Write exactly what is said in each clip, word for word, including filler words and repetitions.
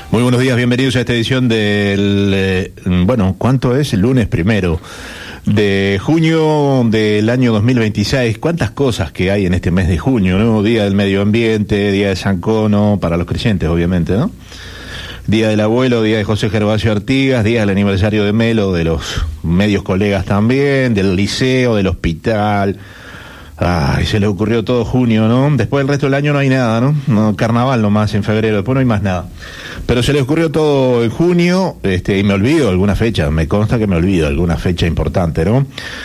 Muy buenos días, bienvenidos a esta edición del, eh, bueno, ¿cuánto es? El lunes primero de junio del año dos mil veintiséis. Cuántas cosas que hay en este mes de junio, ¿no? Día del Medio Ambiente, Día de San Cono, para los creyentes, obviamente, ¿no? Día del Abuelo, Día de José Gervasio Artigas, Día del aniversario de Melo, de los medios colegas también, del liceo, del hospital. Ay, se le ocurrió todo junio, ¿no? Después del resto del año no hay nada, ¿no? No, carnaval nomás en febrero, después no hay más nada. Pero se le ocurrió todo en junio, este, y me olvido alguna fecha, me consta que me olvido alguna fecha importante, ¿no?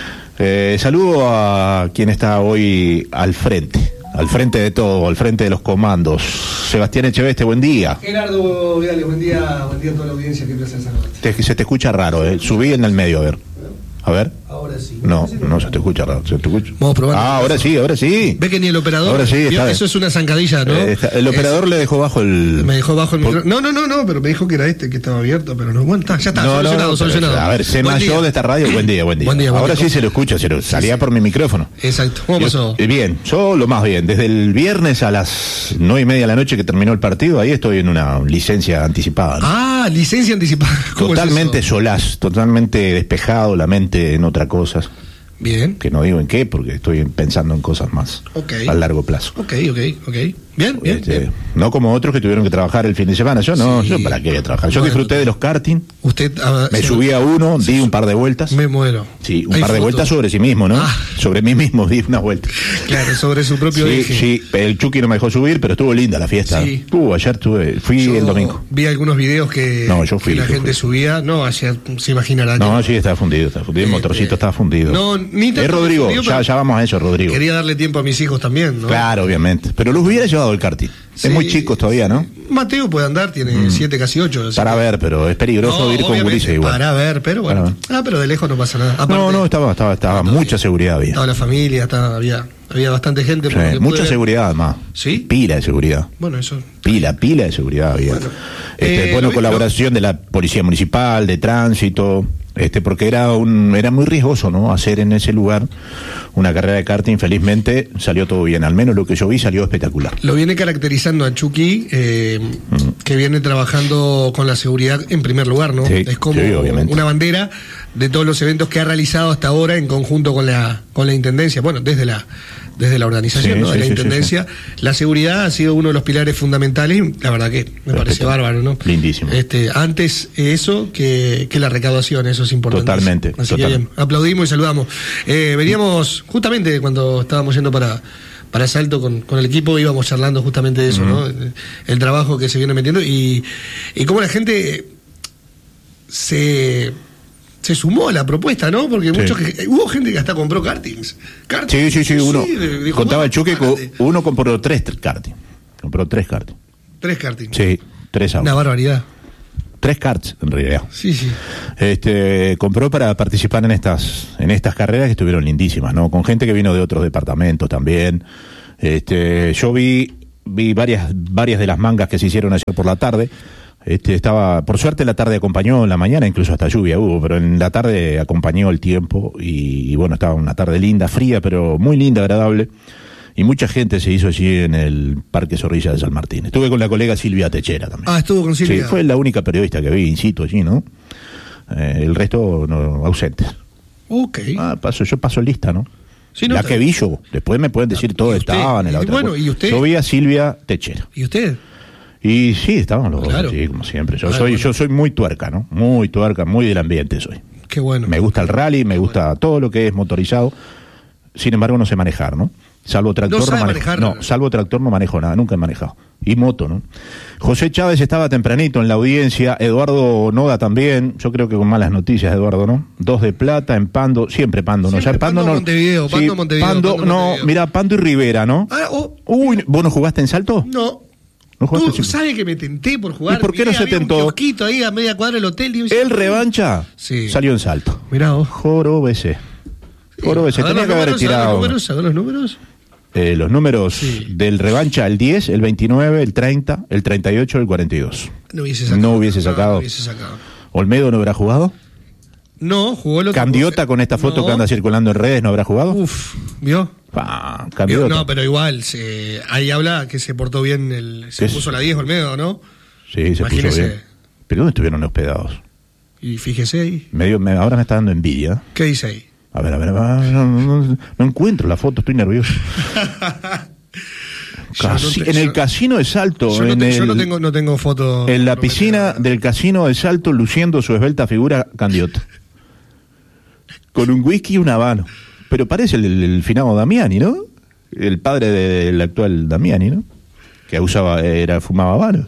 Eh, saludo a quien está hoy al frente, al frente de todo, al frente de los comandos. Sebastián Echeveste, buen día. Gerardo Vidal, buen día, buen día a toda la audiencia, qué placer saludarte. Te, se te escucha raro, ¿eh? Subí en el medio, a ver. A ver. Ahora sí. No, no se te escucha raro. ¿Se te escucha? Vamos a probar. Ah, ahora sí, ahora sí. Ve que ni el operador. Ahora sí, está. Eso es una zancadilla, ¿no? Eh, está, el operador es, le dejó bajo el. Me dejó bajo el Por... micrófono. No, no, no, no, pero me dijo que era este que estaba abierto, pero no. Bueno, está, ya está, no, solucionado, no, solucionado. Pero, a ver, se mayor de esta radio, buen día, buen día. Buen día, buen ahora día. sí se lo escucha, se lo, salía sí, sí. por mi micrófono. Exacto. ¿Cómo yo, pasó? Eh, bien, yo lo más bien. Desde el viernes a las nueve y media de la noche que terminó el partido, ahí estoy en una licencia anticipada, ¿no? Ah, licencia anticipada. Totalmente es solaz, totalmente despejado, la mente en otra cosa. Bien. Que no digo en qué, porque estoy pensando en cosas más okay. a largo plazo. Ok, ok, ok. Bien, bien, este, bien. No como otros que tuvieron que trabajar el fin de semana. Yo no, sí. yo para qué voy a trabajar. Yo bueno, disfruté de los karting. Usted ah, me sí, subí a uno, sí, di un par de vueltas. Me muero. Sí, un Hay par de fotos. vueltas sobre sí mismo, ¿no? Ah. Sobre mí mismo di una vuelta. Claro, sobre su propio sí, eje. Sí, el Chucky no me dejó subir, pero estuvo linda la fiesta. Sí. Uh, ayer tuve, fui yo el domingo. Vi algunos videos que, no, yo fui, que la yo gente fui. subía. No, ayer se imaginará. No, que... sí, estaba fundido, estaba fundido. El eh, motorcito eh, estaba fundido. No, ni tanto Es Rodrigo, fundido, ya, ya vamos a eso, Rodrigo. Quería darle tiempo a mis hijos también, ¿no? Claro, obviamente. Pero los hubiera llevado el karting. Sí, es muy chicos todavía, ¿no? Mateo puede andar, tiene mm. siete, casi ocho. Para que... ver, pero es peligroso no, ir con gurises igual. Para ver, pero bueno. Ah, pero de lejos no pasa nada. Aparte, no, no, estaba, estaba, estaba mucha seguridad había. Estaba la familia, estaba, había, había bastante gente. Sí, mucha puede... seguridad además. ¿Sí? Pila de seguridad. Bueno, eso. Pila, pila de seguridad había. Bueno, este, eh, bueno lo, colaboración lo... de la policía municipal, de tránsito. Este, porque era un, era muy riesgoso, ¿no? Hacer en ese lugar una carrera de karting. Felizmente salió todo bien, al menos lo que yo vi salió espectacular. Lo viene caracterizando a Chucky, eh, mm. que viene trabajando con la seguridad en primer lugar, ¿no? Sí, es como sí, una bandera de todos los eventos que ha realizado hasta ahora en conjunto con la, con la Intendencia, bueno, desde la desde la organización, sí, ¿no? Sí, de la sí, Intendencia. Sí, sí. La seguridad ha sido uno de los pilares fundamentales y la verdad que me Perfecto. parece bárbaro, ¿no? Lindísimo. Este, antes eso que, que la recaudación, eso es importante. Totalmente. Así total. que bien, aplaudimos y saludamos. Eh, veníamos justamente cuando estábamos yendo para para Salto con, con el equipo, íbamos charlando justamente de eso, uh-huh. ¿no? El, el trabajo que se viene metiendo y, y cómo la gente se... se sumó a la propuesta, ¿no? Porque sí. muchos que, hubo gente que hasta compró kartings. kartings. Sí, sí, sí, uno. Sí, dijo, contaba bueno, el Chuque que uno compró tres kartings. Compró tres kartings. Tres kartings. Sí, tres autos. Una barbaridad. Tres karts, en realidad. Sí, sí. Este, compró para participar en estas, en estas carreras que estuvieron lindísimas, ¿no? Con gente que vino de otros departamentos también. Este, yo vi, vi varias, varias de las mangas que se hicieron ayer por la tarde. Este, estaba, por suerte la tarde acompañó, en la mañana incluso hasta lluvia hubo, pero en la tarde acompañó el tiempo y, y bueno, estaba una tarde linda, fría, pero muy linda, agradable, y mucha gente se hizo allí en el Parque Zorrilla de San Martín. Estuve con la colega Silvia Techera también. Ah, estuvo con Silvia. Sí, fue la única periodista que vi in situ allí, ¿no? Eh, el resto no, ausentes. Ok. Ah, paso, yo paso lista, ¿no? Sí, no la está... que vi yo, después me pueden decir todo estaban en la y otra. Bueno, ¿y usted? Yo vi a Silvia Techera. ¿Y usted? Y sí, estaban los claro. dos, sí, como siempre. Yo claro, soy bueno. yo soy muy tuerca, ¿no? Muy tuerca, muy del ambiente soy. Qué bueno. Me gusta el rally, me gusta bueno. todo lo que es motorizado. Sin embargo, no sé manejar, ¿no? Salvo tractor no, no manejo. Manejar. No, salvo tractor no manejo nada, nunca he manejado. Y moto, ¿no? José Chávez estaba tempranito en la audiencia, Eduardo Noda también, yo creo que con malas noticias, Eduardo, ¿no? Dos de plata en Pando, siempre Pando, ¿no? Siempre, Ya Pando, Pando no. Montevideo, Pando sí, Montevideo, Pando, Pando no, Montevideo. mira, Pando y Rivera, ¿no? Ah, oh. Uy, ¿vos no jugaste en Salto? No. ¿No Tú jugaste sabes que me tenté por jugar. ¿Y por qué Miré, no se había tentó? Un kiosquito ahí a media cuadra del hotel. Y El revancha sí. salió en Salto. Mirá vos. Jorobese. Jorobese, Sí. tenía que haber tirado. ¿Los números? ¿Los números? Eh, los números sí. del revancha, el diez, el veintinueve, el treinta, el treinta y ocho, el cuarenta y dos. No hubiese sacado. No hubiese sacado. No, no hubiese sacado. ¿Olmedo no habrá jugado? No, jugó el otro. ¿Candiota con esta foto no. que anda circulando en redes no habrá jugado? Uf, ¿vio? Ah, Candiota. No, pero igual, se, ahí habla que se portó bien, el, se puso la diez Olmedo, ¿no? Sí, se Imagínese. puso bien. ¿Pero dónde estuvieron hospedados? Y fíjese ahí. Medio, me, ahora me está dando envidia. ¿Qué dice ahí? A ver, a ver, a ver no, no, no, no encuentro la foto, estoy nervioso. Casi, no te, en el yo, casino de Salto. Yo, no, en te, el, yo no tengo no tengo foto. En la no piscina del casino de Salto, luciendo su esbelta figura Candiota. Con un whisky y un habano. Pero parece el, el, el finado Damiani, ¿no? El padre del actual Damiani, ¿no? Que usaba, era, fumaba habanos.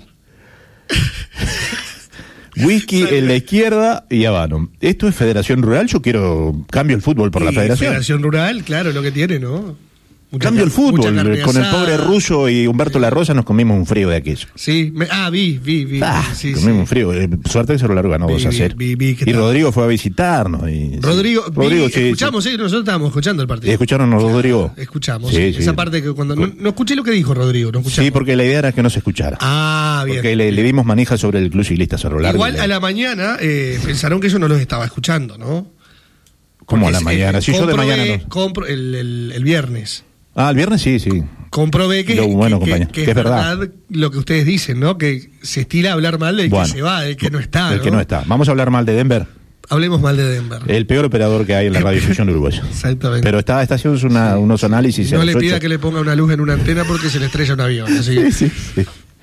Whisky en la izquierda y habano. Esto es Federación Rural. Yo quiero cambio el fútbol por y la Federación. Federación Rural, claro, lo que tiene, ¿no? Mucha Cambio el fútbol. Con asada. el pobre Russo y Humberto La Rosa nos comimos un frío de aquello. Sí, me, ah, vi, vi, vi. Ah, sí, comimos sí. un frío. Eh, suerte que se lo largo ganó Vi, dos a cero. vi, vi, vi y Rodrigo fue a visitarnos. Y, Rodrigo, sí. Rodrigo vi, sí, escuchamos, sí. sí, nosotros estábamos escuchando el partido. ¿Y escucharon a Rodrigo? Escuchamos, Sí, sí, sí. esa parte que cuando... No, no escuché lo que dijo Rodrigo, no escuchamos. Sí, porque la idea era que no se escuchara. Ah, bien. Porque le, le dimos manija sobre el Club Ciclista Cerro Largo. Igual a la mañana eh, pensaron que yo no los estaba escuchando, ¿no? ¿Cómo a Porque la es- mañana? eh, Si yo de comprobé- mañana no. compro el, el, el viernes. Ah, el viernes sí, sí. Comprobé que, Lo bueno, que- que- compañero, que que es es verdad. verdad lo que ustedes dicen, ¿no? Que se estila hablar mal del Bueno, que se va, del que no está. El que no está. Vamos a hablar mal de Denver. Hablemos mal de Denver. El peor operador que hay en la radiodifusión uruguaya. Exactamente. Pero está, está haciendo una- unos análisis. no a le las pida ocho. que le ponga una luz en una antena porque se le estrella un avión. Así Sí, que- sí, sí.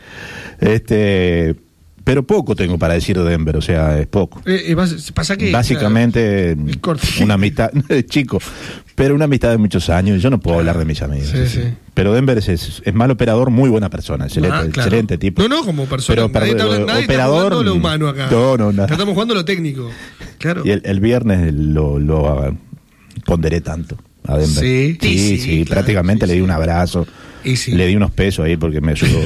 Este, pero poco tengo para decir de Denver, o sea, es poco. Eh, eh, bas- pasa que Básicamente, Es cortito. una amistad, chico, pero una amistad de muchos años. Yo no puedo hablar de mis amigos. Sí, sí. Pero Denver es, es, es mal operador, muy buena persona, excelente, Ah, claro. excelente tipo. No, no, como persona. Pero, nadie está, pero, hablando- nadie está operador, jugando lo humano acá. no, no, nada. Estamos jugando lo técnico. Claro. Y el, el viernes lo, lo ah, ponderé tanto a Denver. Sí, sí, sí, sí, claro, prácticamente sí, le di sí. un abrazo, Y sí. le di unos pesos ahí porque me ayudó.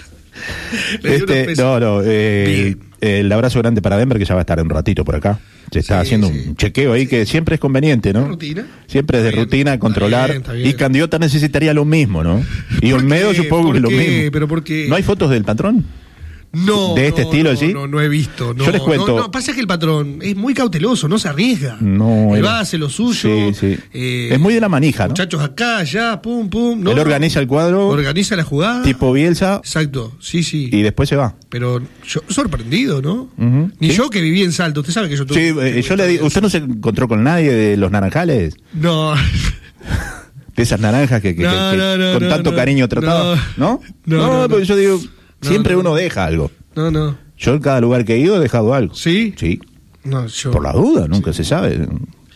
Le di unos Este, pesos. no, no, eh, Bien. el abrazo grande para Denver, que ya va a estar un ratito por acá. Se está Sí, haciendo sí. un chequeo ahí que siempre es conveniente, ¿no? ¿Rutina? Siempre es de Está bien, rutina, está controlar. bien, está bien. Y Candiota necesitaría lo mismo, ¿no? Y ¿Por Olmedo qué? supongo ¿Por que lo qué? mismo. ¿Pero por qué? ¿No hay fotos del patrón? No. ¿De este no, estilo no, así? No, no he visto. No, Yo les cuento- No, no, pasa que el patrón es muy cauteloso, no se arriesga. No, Él él- va, hace lo suyo. Sí, sí. eh, Es muy de la manija, ¿no? Muchachos acá, allá, pum, pum. No, Él no. organiza el cuadro, Organiza la jugada. tipo Bielsa, Exacto, sí, sí. y después se va. Pero yo sorprendido, ¿no? Ujú. Ni ¿Sí? yo que viví en Salto, usted sabe que yo tuve... Sí, eh, yo le digo, ¿usted no se encontró con nadie de los naranjales? No, De esas naranjas que, que- No, que- que no, no, con no, tanto no. cariño trataban, ¿no? No, No, no, no. porque yo digo, siempre no. uno deja algo. no, no. Yo en cada lugar que he ido he dejado algo. ¿Sí? Sí, No, yo... por la duda, nunca se sabe.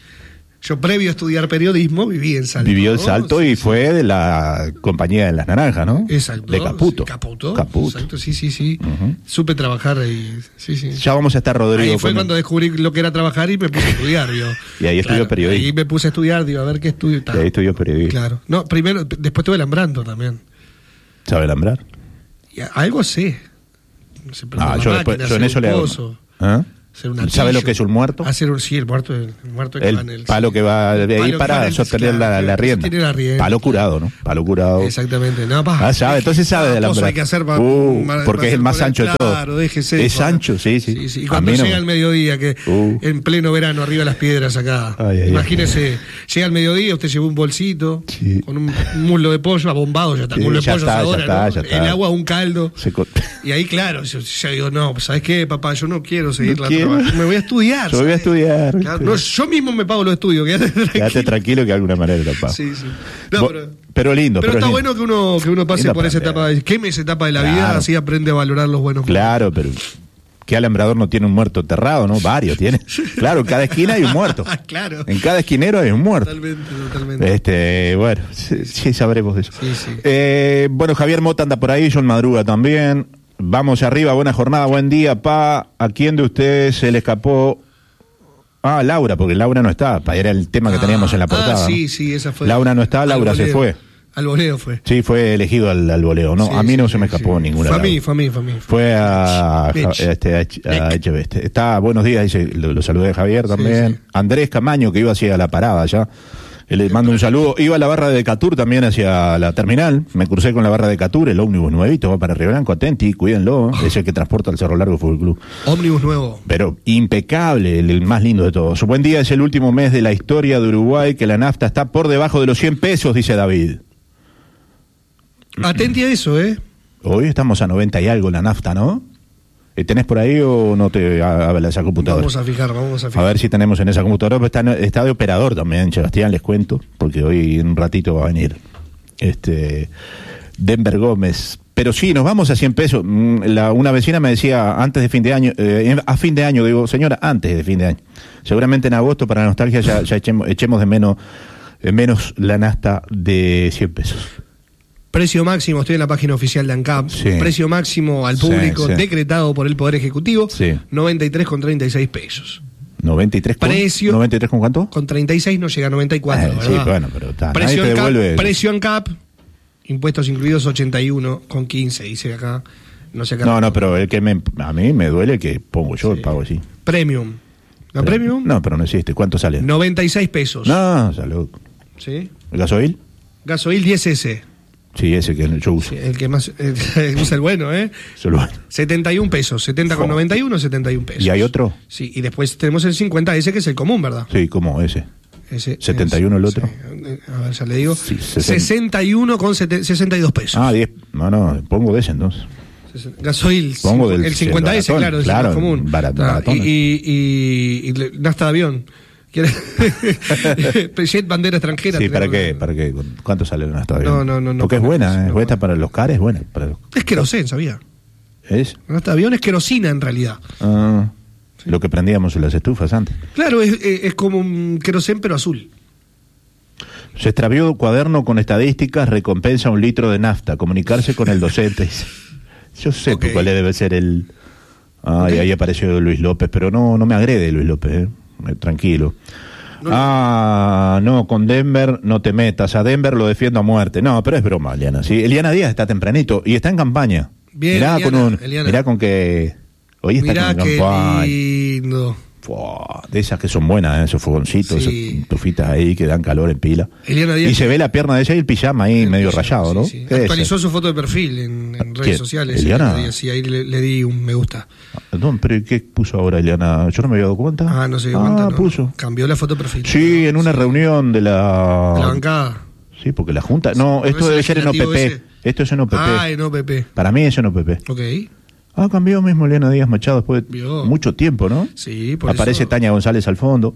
Yo previo a estudiar periodismo viví en Salto. Vivió el ¿no? Salto Sí, y sí. fue de la compañía de las naranjas, ¿no? Exacto. De Caputo. Caputo. Caputo. Exacto, sí, sí, sí. Ujú. Supe trabajar ahí. Sí, sí. Ya vamos a estar, Rodrigo. Ahí fue con- cuando descubrí lo que era trabajar y me puse a estudiar, yo. Y ahí estudió periodismo. Ahí me puse a estudiar, digo, a ver qué estudio. Y ahí estudió periodismo. Claro. No, primero, después tuve el Ambranto también. ¿Sabe lambrar? Y a- algo sé. No sé, prender Ah, la yo, máquina, después, yo en hacer eso un le hago. pozo, ¿Ah? hacer un ¿Sabe atillo, lo que es un muerto? Hacer un, sí, el muerto, el muerto que va en El palo sí. que va de El ahí palo que va para en el- sostener la, claro, la que rienda. sostiene la rienda. Palo curado, ¿no? Palo curado. Exactamente. No, pa, Ah, sabe, entonces sabe de la alambrar. hay que hacer para, Uh, para- porque para es el más hacer- ancho de todos. Claro, déjese. Es para- ancho, sí, sí. Y A cuando mí no llega me- el mediodía, que Uh. en pleno verano, arriba de las piedras acá. Ay, ay, Imagínese, llega el mediodía, usted lleva un bolsito Sí. con un, un muslo de pollo, abombado, ya está, Sí, muslo de ya pollo está, ya ahora, está, ¿no? ya está. El agua, un caldo. Se co- Y ahí, claro, yo, yo digo, no, pues, ¿sabes qué, papá? Yo no quiero seguir No la quiero. trabajo. Me voy a estudiar. Yo voy a ¿sabes? estudiar. Claro, no, yo mismo me pago los estudios, quédate tranquilo. Quédate tranquilo que de alguna manera lo pago. Sí, sí. No, Bo- pero, pero lindo. pero Pero, está lindo. bueno que uno, que uno pase Lindo por esa aprender. etapa, de- queme esa etapa de la Claro. vida, así aprende a valorar los buenos momentos. Claro, pero ¿qué alambrador no tiene un muerto enterrado, no? Varios tiene. Claro, en cada esquina hay un muerto. Claro. En cada esquinero hay un muerto. Totalmente, totalmente. Este, bueno, sí, sí sabremos de eso. Sí, sí. Eh, bueno, Javier Mota anda por ahí, John Madruga también. Vamos arriba, buena jornada, buen día, pa. ¿A quién de ustedes se le escapó? Ah, Laura, porque Laura no está, pa, era el tema que Ah, teníamos en la portada. Ah, sí, ¿no? sí, esa fue. Laura no está, Al Laura se voleo. fue. Al voleo fue. Sí, fue elegido al, al voleo, ¿no? Sí, a mí sí, no se me sí, escapó sí. ninguna. Fue a mí, Laura. fue a mí, fue a mí. Fue a, Mitch. a, este, a, a Echeveste. Está, buenos días, dice, lo, lo saludé a Javier también. sí. Andrés Camaño, que iba hacia la parada ya. Le mando un saludo. Iba a la barra de Catur también hacia la terminal. Me crucé con la barra de Catur, el ómnibus nuevito, va para Río Blanco, atenti, cuídenlo. Es el que transporta al Cerro Largo Fútbol Club. Ómnibus nuevo. Pero impecable, el, el más lindo de todos. Buen día, es el último mes de la historia de Uruguay que la nafta está por debajo de los cien pesos, dice David. Atenti a eso, ¿eh? Hoy estamos a noventa y algo la nafta, ¿no? ¿Tenés por ahí o no te habla esa computadora? Vamos a fijar, vamos a fijar. A ver si tenemos en esa computadora, está, está de operador también, Sebastián, les cuento, porque hoy en un ratito va a venir este Denver Gómez. Pero sí, nos vamos a cien pesos. La, una vecina me decía antes de fin de año, eh, a fin de año, digo, señora, antes de fin de año. Seguramente en agosto, para la nostalgia, ya, ya echemos, echemos de menos, de menos la nafta de cien pesos. Precio máximo, estoy en la página oficial de ANCAP. Sí. Precio máximo al público, sí, sí. decretado por el Poder Ejecutivo, sí. noventa y tres con treinta y seis pesos. noventa y tres con, precio, ¿noventa y tres con cuánto? Con treinta y seis no llega a noventa y cuatro, eh, ¿verdad? Sí, bueno, pero está. Precio Nadie te devuelve. ANCAP, precio ANCAP, impuestos incluidos ochenta y uno con quince, dice acá. No sé acá. No, no, pero el que me, a mí me duele que pongo yo sí. el pago así. Premium. ¿La pero, Premium? No, pero no existe. ¿Cuánto sale? noventa y seis pesos. No, salud. ¿Sí? ¿El gasoil? Gasoil diez ese. Sí, ese que yo uso. Sí, el que más eh, usa el bueno, ¿eh? Solo bueno. setenta y un pesos, setenta con noventa y uno, setenta y un pesos. ¿Y hay otro? Sí, y después tenemos el cincuenta ese que es el común, ¿verdad? Sí, ¿cómo? Ese. Ese setenta y uno es, el otro. Sí. A ver, ya le digo. Sí, sesenta y uno con sesenta y dos pesos. Ah, diez. No, no, pongo de ese entonces. Gasoil, pongo del, el cincuenta ese, baratón, claro, claro, es el común. Barat, ah, y, y, y, y nafta de avión. Jet bandera extranjera. Sí, ¿para qué? ¿Para qué? ¿Cuánto sale la nafta de avión? No, no, no. Porque no, es buena, no, es buena para los cares, es buena. Para los... Es querosén, ¿sabía? ¿Es? La nafta de avión es querosina en realidad. Ah, sí. Lo que prendíamos en las estufas antes. Claro, es, es como un querosén pero azul. Se extravió cuaderno con estadísticas, recompensa un litro de nafta, comunicarse con el docente. Yo sé okay. cuál debe ser el... Ay, okay. Ahí apareció Luis López, pero no, no me agrede Luis López, ¿eh? Tranquilo. No, ah, no, con Denver no te metas. A Denver lo defiendo a muerte. No, pero es broma, Eliana. ¿Sí? Eliana Díaz está tempranito y está en campaña. Bien, mirá, Eliana, con un, Eliana. mirá con que... Hoy está mirá con qué campaña. lindo. Fua, de esas que son buenas, ¿eh? Esos fogoncitos, sí. esas tufitas ahí que dan calor en pila. Eliana Díaz, y se ve la pierna de ella y el pijama ahí el medio pijama, rayado, sí, ¿no? Sí. Actualizó su foto de perfil en, en redes ¿Quién? sociales. ¿Eliana? Eliana Díaz, y ahí le, le di un me gusta. No, pero ¿qué puso ahora Eliana? Yo no me había dado cuenta. Ah, no se dio ah, cuenta. No. puso. Cambió la foto de perfil. Sí, en una sí. reunión de la... De la bancada. Sí, porque la Junta... No, sí, esto debe ser en O P P. Ese. Esto es en O P P. Ah, en O P P. Para mí es en O P P. Ok. Ah, cambió mismo Eliana Díaz Machado después de Vio. mucho tiempo, ¿no? Sí, por Aparece eso... Tania González al fondo.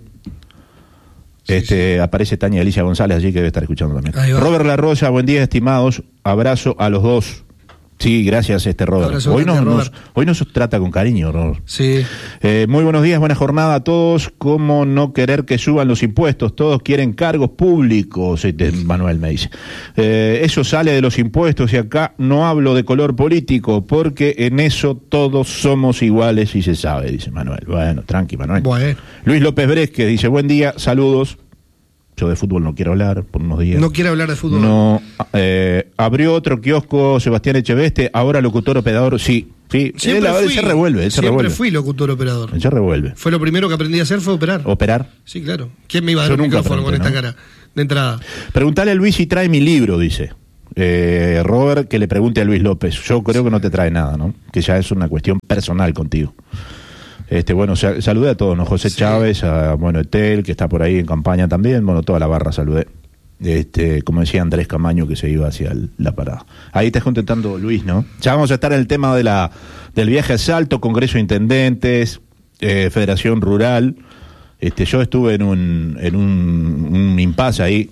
Sí, este sí. Aparece Tania Alicia González allí que debe estar escuchando también. Robert La Rosa, buen día, estimados. Abrazo a los dos. Sí, gracias, este Robert. Abrazo Hoy nos, Robert. nos, hoy nos trata con cariño, Robert. Sí. Eh, muy buenos días, buena jornada a todos. ¿Cómo no querer que suban los impuestos? Todos quieren cargos públicos, este Manuel me dice. Eh, eso sale de los impuestos y acá no hablo de color político porque en eso todos somos iguales y se sabe, dice Manuel. Bueno, tranqui, Manuel. Bueno. Luis López Bresque dice, buen día, saludos. Yo de fútbol no quiero hablar por unos días. No quiere hablar de fútbol. No. Eh, abrió otro kiosco Sebastián Echeveste, ahora locutor operador, sí. Sí, siempre él, fui, él se revuelve, él se siempre revuelve. fui locutor operador. Él se revuelve. Fue lo primero que aprendí a hacer, fue operar. ¿Operar? Sí, claro. ¿Quién me iba a Yo dar un nunca micrófono aprendí, con esta ¿no? cara de entrada? Preguntale a Luis si trae mi libro, dice. Eh, Robert, que le pregunte a Luis López. Yo creo que no te trae nada, ¿no? Que ya es una cuestión personal contigo. Este, bueno, saludé a todos, ¿no? José sí. Chávez, a bueno, Etel, que está por ahí en campaña también, bueno, toda la barra saludé. Este, como decía Andrés Camaño, que se iba hacia el, la parada. Ahí estás contentando Luis, ¿no? Ya vamos a estar en el tema de la del viaje a Salto, Congreso de Intendentes, eh, Federación Rural. Este, yo estuve en un en un, un impasse ahí.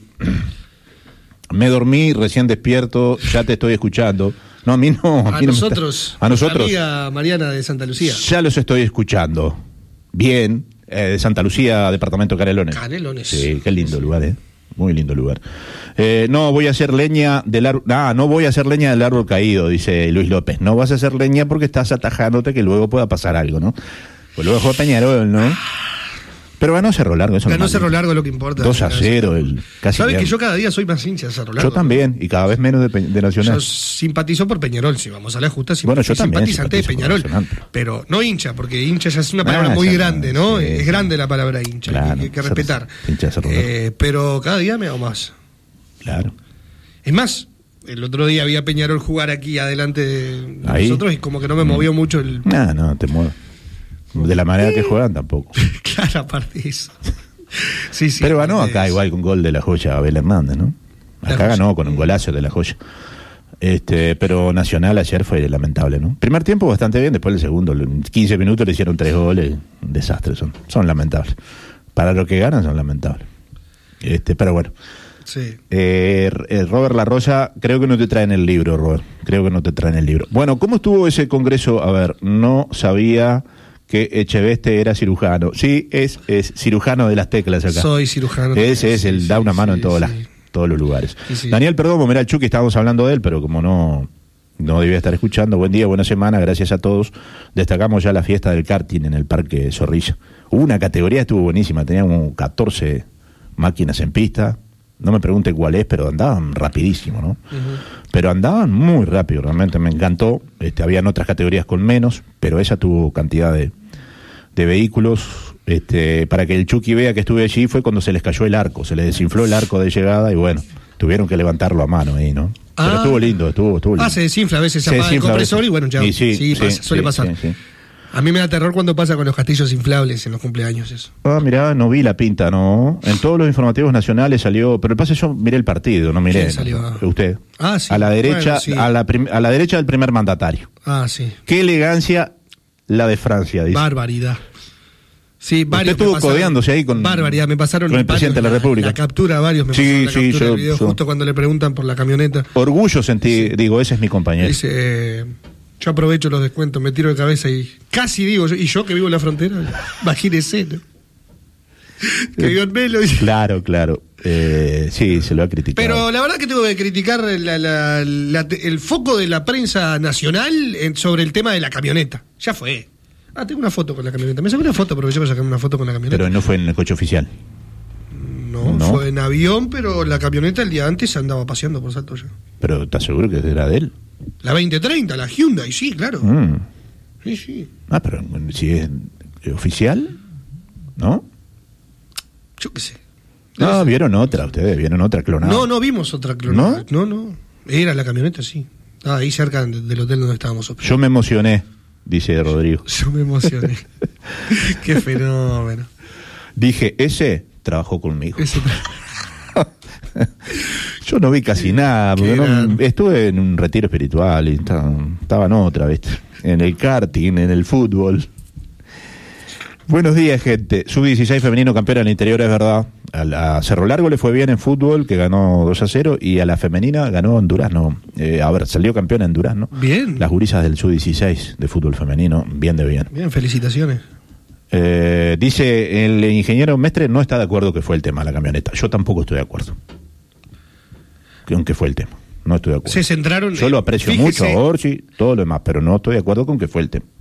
Me dormí, recién despierto, ya te estoy escuchando. No, a mí no. A, a mí nosotros. No me está... A nosotros. Amiga Mariana de Santa Lucía. Ya los estoy escuchando. Bien. Eh, de Santa Lucía, departamento de Canelones. Canelones. Sí, qué lindo sí. lugar, ¿eh? Muy lindo lugar. Eh, no voy a hacer leña del árbol. Ah, no voy a hacer leña del árbol caído, dice Luis López. No vas a hacer leña porque estás atajándote que luego pueda pasar algo, ¿no? Pues luego dejó Peñarol, ¿no? Pero ganó Cerro Largo, eso ganó no Cerro Largo, es lo que importa. dos a cero, el casi. ¿Sabes que yo cada día soy más hincha de Cerro Largo? Yo también, y cada vez menos de, Pe de Nacional. Yo simpatizo por Peñarol, si vamos a la justa, bueno, yo también simpatizante de Peñarol. Pero no hincha, porque hincha ya es una palabra ah, muy grande, ¿no? Sí, es sí. grande la palabra hincha, claro, que hay que respetar. Hincha eh, pero cada día me hago más. Claro. Es más, el otro día vi a Peñarol jugar aquí adelante de nosotros y como que no me movió mucho el... No, no, te mueve. De la manera que juegan tampoco. Claro, aparte de eso. Sí, sí, pero ganó acá igual con gol de la joya Abel Hernández, ¿no? Acá ganó con un golazo de la joya. Este, pero Nacional ayer fue lamentable, ¿no? Primer tiempo bastante bien, después el segundo, en quince minutos le hicieron tres goles, un desastre, son, son lamentables. Para lo que ganan son lamentables. Este, pero bueno. Sí. Eh, Robert Larroya, creo que no te traen el libro, Robert. Creo que no te traen el libro. Bueno, ¿cómo estuvo ese congreso? A ver, no sabía que Echeveste era cirujano. Sí, es, es cirujano de las teclas acá. Soy cirujano. Ese es el sí, da sí, una mano sí, en todas sí. las, todos los lugares. Sí, sí. Daniel Perdomo, mira el Chucky, estábamos hablando de él, pero como no, no debía estar escuchando. Buen día, buena semana, gracias a todos. Destacamos ya la fiesta del karting en el Parque Zorrilla. Hubo una categoría, estuvo buenísima, teníamos catorce máquinas en pista. No me pregunte cuál es, pero andaban rapidísimo, ¿no? Uh-huh. Pero andaban muy rápido, realmente me encantó. Este, habían otras categorías con menos, pero esa tuvo cantidad de, de vehículos. Este, para que el Chucky vea que estuve allí fue cuando se les cayó el arco, se les desinfló el arco de llegada y bueno, tuvieron que levantarlo a mano ahí, ¿no? Ah. Pero estuvo lindo, estuvo, estuvo lindo. Ah, se desinfla a veces, se, Se apaga el desinfla a compresor veces. y bueno, ya. Y sí, sí, sí, pasa, suele sí, pasar. sí, sí. A mí me da terror cuando pasa con los castillos inflables en los cumpleaños eso. Ah, mirá, no vi la pinta, ¿no? En todos los informativos nacionales salió, pero el pase yo miré el partido, no miré. ¿Quién salió? Usted. Ah, sí. A la derecha, Bueno, sí. a la prim- a la derecha del primer mandatario. Ah, sí. Qué elegancia la de Francia, dice. Barbaridad. Sí, varios. Usted estuvo me pasaron- codeándose ahí con, Barbaridad, me pasaron con el varios, presidente de la la- República. La captura, varios me Sí, pasaron la sí, captura yo- del video yo- justo cuando le preguntan por la camioneta. Orgullo sentí, digo, ese es mi compañero. Dice, eh, yo aprovecho los descuentos, me tiro de cabeza y casi digo, yo- y yo que vivo en la frontera, imagínese, ¿no? Que vivo en Melo. dice. Claro, claro. Eh, sí, se lo ha criticado. Pero la verdad que tengo que criticar la- la- la- el foco de la prensa nacional en- sobre el tema de la camioneta. Ya fue. Ah, tengo una foto con la camioneta. Me saqué una foto, aproveché para sacarme una foto con la camioneta. Pero no fue en el coche oficial. No, no. fue en avión, pero la camioneta el día antes andaba paseando por Salto ya. Pero ¿estás seguro que era de él? La veinte treinta, la Hyundai, sí, claro. Mm. Sí, sí. Ah, pero si es oficial, ¿no? Yo qué sé. No, vieron otra, ustedes vieron otra clonada. No, no vimos otra clonada. No, no. Era la camioneta, sí. Ah, ahí cerca de- del hotel donde estábamos. Yo me emocioné, dice Rodrigo. Yo me emocioné. Qué fenómeno. Dije, ese trabajó conmigo. Ese- Yo no vi casi nada, porque Qué no- grande. estuve en un retiro espiritual y estaba, estaba en otra, ¿viste? En el karting, en el fútbol. Buenos días, gente. Sub dieciséis femenino campeón al interior, es verdad. A, la- a Cerro Largo le fue bien en fútbol, que ganó dos a cero, y a la femenina ganó en Durazno. Eh, a ver, salió campeona en Durazno. Bien. Las gurisas del Sub dieciséis de fútbol femenino, bien de bien. Bien, felicitaciones. Eh, dice, el ingeniero Mestre no está de acuerdo que fue el tema la camioneta. Yo tampoco estoy de acuerdo. Que aunque fue el tema. No estoy de acuerdo. Se centraron. Yo lo aprecio fíjese, mucho a Orsi, todo lo demás, pero no estoy de acuerdo con que fue el tema.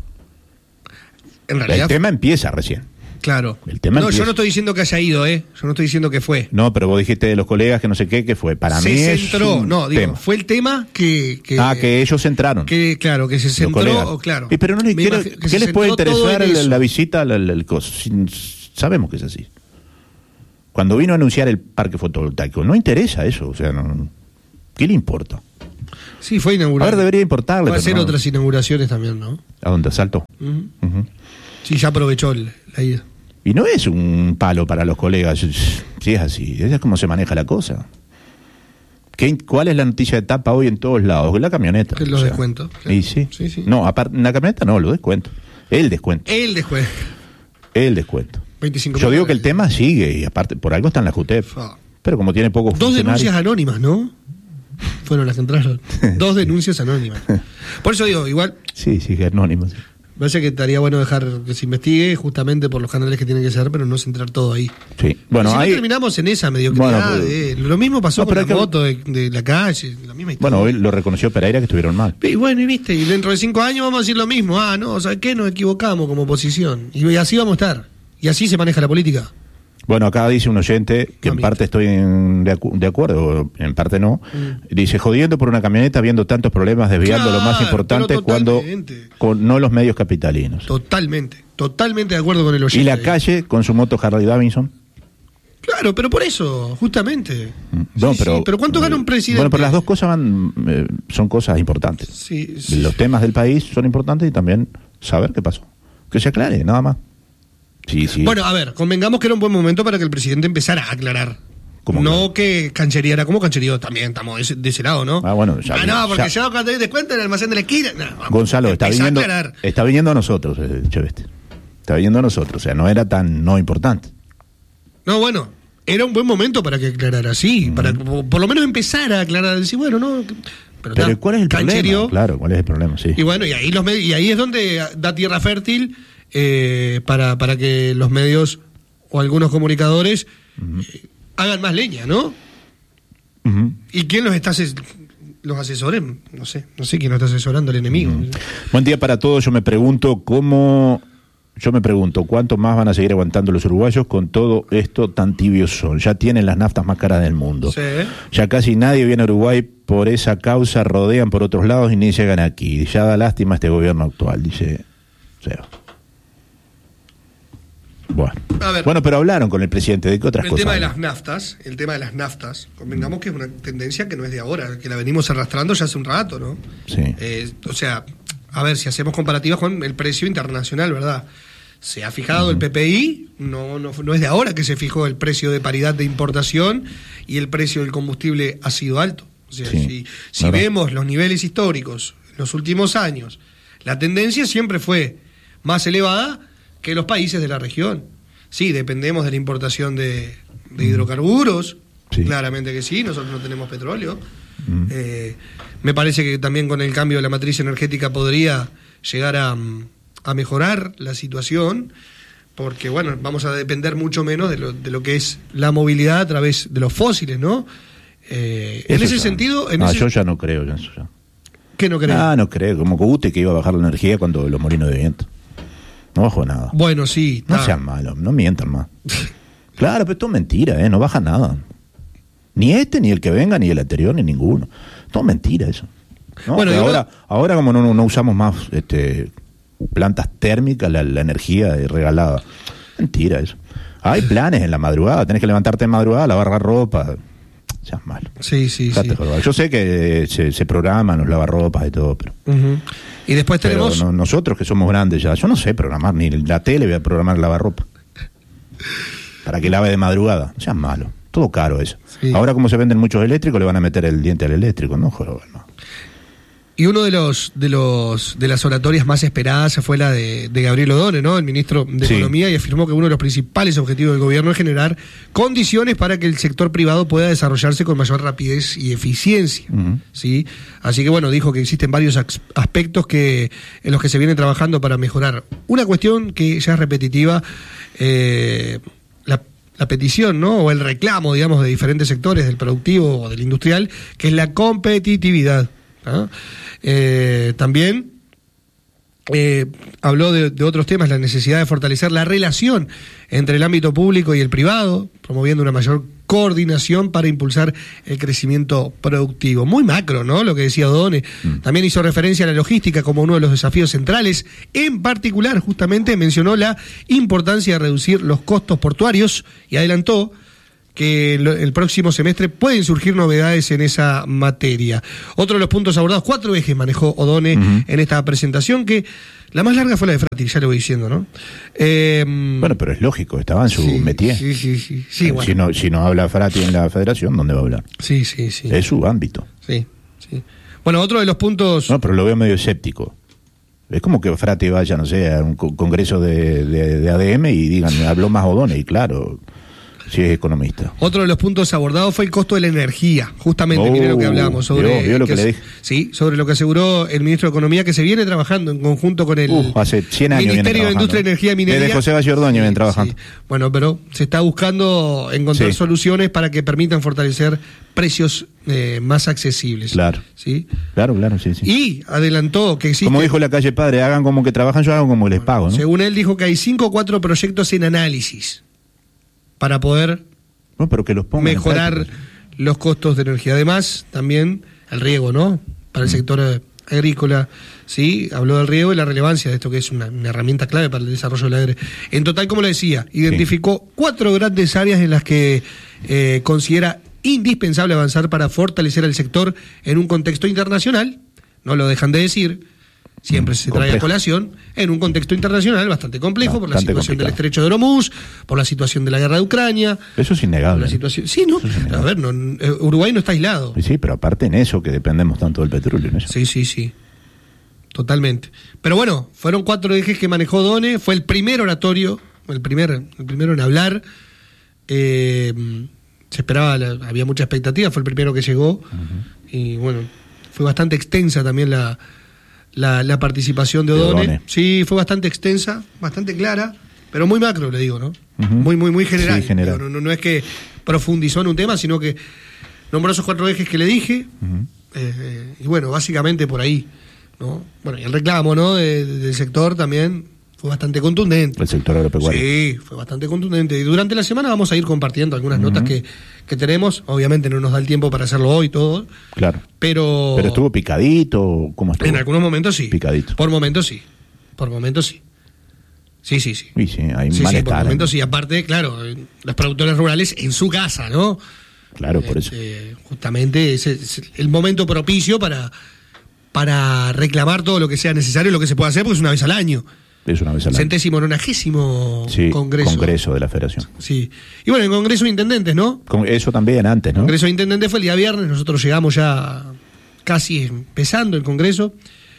En El realidad. tema empieza recién. Claro. el tema no, empieza. yo no estoy diciendo que haya ido, ¿eh? Yo no estoy diciendo que fue. No, pero vos dijiste de los colegas que no sé qué, que fue. Para se mí centró. es un No, digo, tema. fue el tema que. que ah, que ellos entraron. que, claro, que se los centró. colegas. o claro. Y pero no, Me ¿qué, imagino que ¿qué se les puede centró todo interesar en la, eso. la visita al, al- al coso? Sin- sabemos que es así. Cuando vino a anunciar el parque fotovoltaico, no interesa eso. O sea, no, ¿qué le importa? Sí, fue A inaugurado. ver, debería importarle. Va a pero hacer no. otras inauguraciones también, ¿no? ¿A dónde? ¿Salto? Ujú. Ujú. Sí, ya aprovechó el- la ida. Y no es un palo para los colegas, si es así, es como se maneja la cosa. ¿Qué, ¿Cuál es la noticia de tapa hoy en todos lados? La camioneta. Que o los sea. descuentos. claro. Y sí. Sí, sí. No, aparte, la camioneta no, lo descuento. El descuento. El después. El descuento. veinticinco Yo digo que el dólares. tema sigue y aparte, por algo está en la JUTEP. Fa. Pero como tiene pocos Dos funcionarios. denuncias anónimas, ¿no? Fueron las que entraron. Dos denuncias anónimas. Por eso digo, igual, Sí, sí, anónimos. me parece que estaría bueno dejar que se investigue justamente por los canales que tienen que ser, pero no centrar todo ahí. Sí. Bueno, si no ahí. terminamos en esa mediocridad. Bueno, de- lo mismo pasó no, con pero la hay que- moto de, de la calle, la misma historia. Bueno, hoy lo reconoció Pereira que estuvieron mal. Y bueno, y viste, y dentro de cinco años vamos a decir lo mismo. Ah, no, ¿sabes qué? Nos equivocamos como oposición. Y así vamos a estar. Y así se maneja la política. Bueno, acá dice un oyente, que en Mamita. parte estoy en- de, acu- de acuerdo, en parte no, Mm. dice, jodiendo por una camioneta, viendo tantos problemas, desviando lo más Claro, importante pero cuando totalmente. con no los medios capitalinos. Totalmente. Totalmente de acuerdo con el oyente. Y la ahí. calle con su moto Harley Davidson. Claro, pero por eso, justamente. No, Sí, pero, sí, pero ¿cuánto gana un presidente? Bueno, pero las dos cosas van, eh, son cosas importantes. Sí, sí. Los temas del país son importantes y también saber qué pasó. Que se aclare, nada más. Sí, sí. Bueno, a ver, convengamos que era un buen momento para que el presidente empezara a aclarar. ¿Cómo no que canchería como cancherío también, estamos de ese, de ese lado, ¿no? Ah, bueno, ya. Ah, no, porque ya. yo cuando hay descuento en el almacén de la esquina. No, Gonzalo, está viniendo, está viniendo a nosotros, eh, Cheveste. Está viniendo a nosotros, o sea, no era tan no importante. No, bueno, era un buen momento para que aclarara, sí, uh-huh. para por lo menos empezar a aclarar, decir, bueno, no. Pero, pero ¿cuál es el cancherío? problema? Claro, ¿cuál es el problema? Sí. Y bueno, y ahí, los med- y ahí es donde da tierra fértil eh, para, para que los medios o algunos comunicadores uh-huh. eh, hagan más leña, ¿no? Uh-huh. ¿Y quién los está ases- los asesores? No sé, no sé quién los está asesorando, el enemigo. Uh-huh. Buen día para todos. Yo me pregunto cómo, yo me pregunto cuánto más van a seguir aguantando los uruguayos con todo esto tan tibios son. Ya tienen las naftas más caras del mundo. Sí. Ya casi nadie viene a Uruguay por esa causa, rodean por otros lados y ni llegan aquí. Ya da lástima este gobierno actual, dice Seba. Bueno. bueno, pero hablaron con el presidente de qué otras el cosas. El tema de las naftas, el tema de las naftas, convengamos que es una tendencia que no es de ahora, que la venimos arrastrando ya hace un rato, ¿no? Sí. Eh, o sea, a ver, si hacemos comparativas con el precio internacional, ¿verdad? Se ha fijado uh-huh. el P P I, no, no, no es de ahora que se fijó el precio de paridad de importación y el precio del combustible ha sido alto. O sea, sí, si, si vemos los niveles históricos en los últimos años, la tendencia siempre fue más elevada que los países de la región. Sí, dependemos de la importación de, de hidrocarburos, sí. Claramente que sí, nosotros no tenemos petróleo. Mm. Eh, me parece que también con el cambio de la matriz energética podría llegar a, a mejorar la situación, porque bueno, vamos a depender mucho menos de lo, de lo que es la movilidad a través de los fósiles, ¿no? Eh, en ese ya. sentido... En ah, ese... yo ya no creo en eso ya. ¿Qué no crees? Ah, no creo, como Cogute que iba a bajar la energía cuando los molinos de viento. No bajó nada. Bueno, sí. No sean malos, no mientan más. Claro, pero esto es mentira, ¿eh? No baja nada. Ni este, ni el que venga, ni el anterior, ni ninguno. Todo mentira eso. ¿No? Bueno, ahora, no... ahora como no, no usamos más este, plantas térmicas, la, la energía regalada. Mentira eso. Hay planes en la madrugada, tenés que levantarte en madrugada, lavar ropa. Seas malo. Sí, sí, sí. Yo sé que se, se programan los lavarropas y todo, pero... Uh-huh. Y después tenemos... Pero no, nosotros que somos grandes ya, yo no sé programar, ni la tele voy a programar lavarropa. Para que lave de madrugada. Seas malo. Todo caro eso. Sí. Ahora como se venden muchos eléctricos, le van a meter el diente al eléctrico, ¿no? Joder, no. Y uno de los de los de las oratorias más esperadas fue la de, de Gabriel Odone, ¿no? El ministro de sí. Economía, y afirmó que uno de los principales objetivos del gobierno es generar condiciones para que el sector privado pueda desarrollarse con mayor rapidez y eficiencia, uh-huh. ¿sí? Así que bueno, dijo que existen varios aspectos que en los que se viene trabajando para mejorar. Una cuestión que ya es repetitiva, eh, la la petición, ¿no? O el reclamo, digamos, de diferentes sectores del productivo o del industrial, que es la competitividad. ¿Ah? Eh, también eh, habló de, de otros temas, la necesidad de fortalecer la relación entre el ámbito público y el privado, promoviendo una mayor coordinación para impulsar el crecimiento productivo. Muy macro, ¿no? Lo que decía Odone. Mm. También hizo referencia a la logística como uno de los desafíos centrales. En particular, justamente, mencionó la importancia de reducir los costos portuarios y adelantó que el próximo semestre pueden surgir novedades en esa materia. Otro de los puntos abordados, cuatro ejes manejó Odone uh-huh. en esta presentación, que la más larga fue la de Fratil, ya le voy diciendo, ¿no? Eh, bueno, pero es lógico, estaba en su sí, métier. Sí, sí, sí. sí bueno. si, no, si no habla Fratil en la federación, ¿dónde va a hablar? Sí, sí, sí. Es su ámbito. Sí, sí. Bueno, otro de los puntos... No, pero lo veo medio escéptico. Es como que Fratil vaya, no sé, a un congreso de, de, de A D M y digan, habló más Odone, y claro... Sí, es economista. Otro de los puntos abordados fue el costo de la energía, justamente, oh, mire lo que hablamos sobre, vio, vio lo que que le dije. Sí, sobre lo que aseguró el ministro de Economía, que se viene trabajando en conjunto con el uh, hace cien años Ministerio de Industria, Energía y Minería. Desde José Valle Ordóñez sí, vienen trabajando. Sí. Bueno, pero se está buscando encontrar sí. soluciones para que permitan fortalecer precios eh, más accesibles. Claro. ¿Sí? Claro, claro, sí, sí. Y adelantó que existe... Como dijo la calle Padre, hagan como que trabajan, yo hago como que les pago, ¿no? Según él dijo que hay cinco o cuatro proyectos en análisis para poder... No, pero que los pongan mejorar los costos de energía. Además, también el riego, ¿no? Para el sector eh, agrícola, ¿sí? Habló del riego y la relevancia de esto, que es una, una herramienta clave para el desarrollo del agro. En total, como le decía, identificó sí. cuatro grandes áreas en las que eh, considera indispensable avanzar para fortalecer el sector en un contexto internacional, no lo dejan de decir, siempre se trae a colación en un contexto internacional bastante complejo, no, por la situación complicado. del estrecho de Hormuz, por la situación de la guerra de Ucrania. Eso es innegable. La situación, sí, ¿no? A ver, no, Uruguay no está aislado. Sí, pero aparte en eso, que dependemos tanto del petróleo. En eso. Sí, sí, sí. Totalmente. Pero bueno, fueron cuatro ejes que manejó Done, fue el primer oratorio, el, primer, el primero en hablar. Eh, se esperaba, había mucha expectativa, fue el primero que llegó. Uh-huh. Y bueno, fue bastante extensa también la, la, la participación de Odone. de Odone. Sí, fue bastante extensa, bastante clara, pero muy macro, le digo, ¿no? Uh-huh. Muy, muy, muy general. Sí, general. No, no, no es que profundizó en un tema, sino que nombró esos cuatro ejes que le dije. Uh-huh. eh, eh, y bueno, básicamente por ahí, ¿no? Bueno, y el reclamo, ¿no? De, de, del sector también fue bastante contundente. El sector agropecuario. Sí, fue bastante contundente. Y durante la semana vamos a ir compartiendo algunas uh-huh. notas que, que tenemos. Obviamente no nos da el tiempo para hacerlo hoy todo. Claro. Pero. Pero estuvo picadito, ¿cómo estuvo? En algunos momentos sí. Picadito. Por momentos sí. Por momentos sí. Sí, sí, sí. Sí, sí, hay sí, malestar. Sí, por momentos sí. Aparte, claro, los productores rurales en su casa, ¿no? Claro, por eso. Eh, justamente ese es el momento propicio para, para reclamar todo lo que sea necesario, lo que se pueda hacer, porque es una vez al año. Es una vez al año. Centésimo nonagésimo sí, congreso. Congreso de la Federación. Sí. Y bueno, el Congreso de Intendentes, ¿no? Con eso también antes, ¿no? El Congreso de Intendentes fue el día viernes, nosotros llegamos ya casi empezando el Congreso.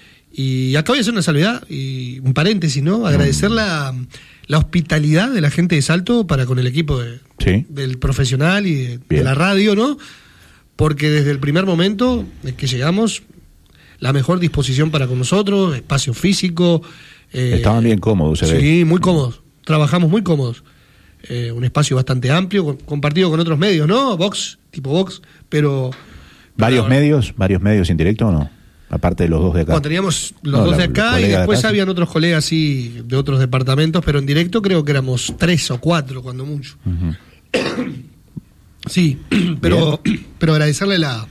Y acá voy a hacer una salvedad y un paréntesis, ¿no? Agradecer mm. la, la hospitalidad de la gente de Salto para con el equipo de, sí. del profesional y de, de la radio, ¿no? Porque desde el primer momento en que llegamos, la mejor disposición para con nosotros, espacio físico. Eh, Estaban bien cómodos, se sí, ve. Sí, muy cómodos. Trabajamos muy cómodos. Eh, un espacio bastante amplio, compartido con otros medios, ¿no? Vox, tipo Vox, pero... ¿Varios pero, medios? ¿Varios medios en directo o no? Aparte de los dos de acá. Bueno, teníamos los no, dos de acá y después de habían otros colegas sí de otros departamentos, pero en directo creo que éramos tres o cuatro, cuando mucho. Uh-huh. Sí, pero, pero agradecerle la...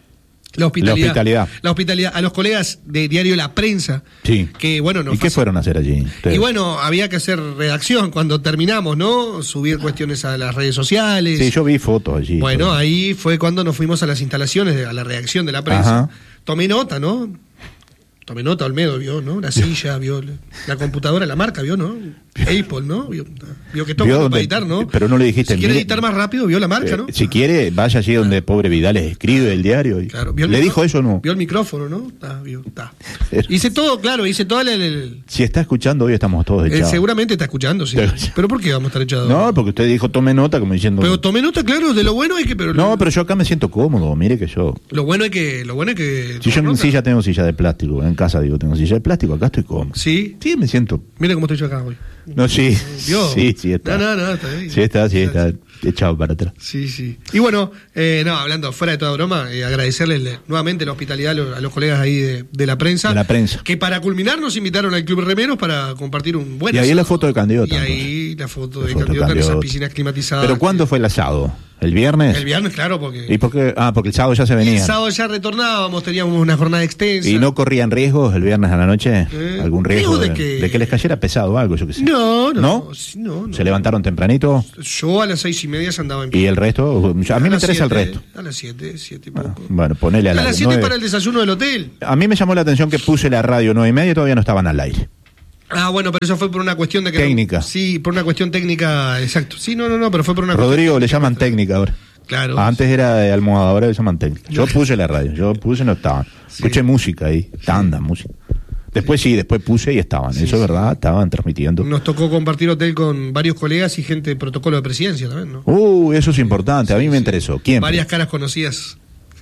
La hospitalidad, la hospitalidad. La hospitalidad a los colegas de Diario La Prensa. Sí. Que, bueno, no ¿Y qué fueron a hacer allí? Ustedes? Y bueno, había que hacer redacción cuando terminamos, ¿no? Subir cuestiones a las redes sociales. Sí, yo vi fotos allí. Bueno, pero... ahí fue cuando nos fuimos a las instalaciones, a la redacción de La Prensa. Ajá. Tomé nota, ¿no? Tomé nota, Olmedo, vio, ¿no? La silla, vio la computadora, la marca, vio, ¿no? Apple, ¿no? Vio, vio que toma para editar, ¿no? Pero no le dijiste... Si quiere editar más rápido, vio la marca, ¿no? Eh, si ah. quiere, vaya allí donde ah. pobre Vidal escribe el diario. Y claro, ¿le micro... dijo eso o no? Vio el micrófono, ¿no? Ah, vio, está. Hice todo, claro, hice todo el... el... Si está escuchando, hoy estamos todos echados. Eh, seguramente está escuchando, sí. ¿Pero por qué vamos a estar echados? No, porque usted dijo tome nota, como diciendo... Pero tome nota, claro, de lo bueno es que... Pero no, pero yo acá me siento cómodo, mire que yo... Lo bueno es que... Lo bueno es que si yo en silla tengo silla de plástico, en casa digo, tengo silla de plástico, acá estoy cómodo. ¿Sí? Sí, me siento... Mira cómo estoy yo acá hoy. No, sí, ¿Vio? sí, sí está. No, no, no, está bien. Sí está, sí está, echado para atrás. Sí, sí. Y bueno, eh, no, hablando fuera de toda broma, eh, agradecerles nuevamente la hospitalidad a los, a los colegas ahí de, de la prensa. De la prensa. Que para culminar nos invitaron al Club Remeros para compartir un buen Y ahí asado. la foto de Candiota. Y ahí la foto la de foto Candiota en esas piscinas climatizadas. ¿Pero cuándo fue el asado? ¿El viernes? El viernes, claro, porque... ¿Y por qué? Ah, porque el sábado ya se venía. El sábado ya retornábamos, teníamos una jornada extensa. ¿Y no corrían riesgos el viernes a la noche? Eh, ¿Algún riesgo de, de, que... de que les cayera pesado o algo, yo qué sé? No, no. ¿No? no, no ¿Se levantaron tempranito? Yo a las seis y media se andaba en pie. ¿Y el resto? A mí a me interesa siete, el resto. A las siete, siete y poco. Ah, bueno, ponele a, a las las siete para el desayuno del hotel. A mí me llamó la atención que puse la radio nueve y media y todavía no estaban al aire. Ah, bueno, pero eso fue por una cuestión de que... Técnica. No, sí, por una cuestión técnica, exacto. Sí, no, no, no, pero fue por una Rodrigo cuestión le llaman técnica ahora. Claro. Antes sí. Era de almohada, ahora le llaman técnica. Yo puse la radio, yo puse y no estaban. Sí. Escuché música ahí, tanda, sí. música. Después sí. sí, después puse y estaban. Sí, eso es sí. verdad, estaban transmitiendo. Nos tocó compartir hotel con varios colegas y gente de protocolo de presidencia también, ¿no? Uh, eso es importante, sí, a mí me sí. interesó. ¿Quién? Varias caras conocidas.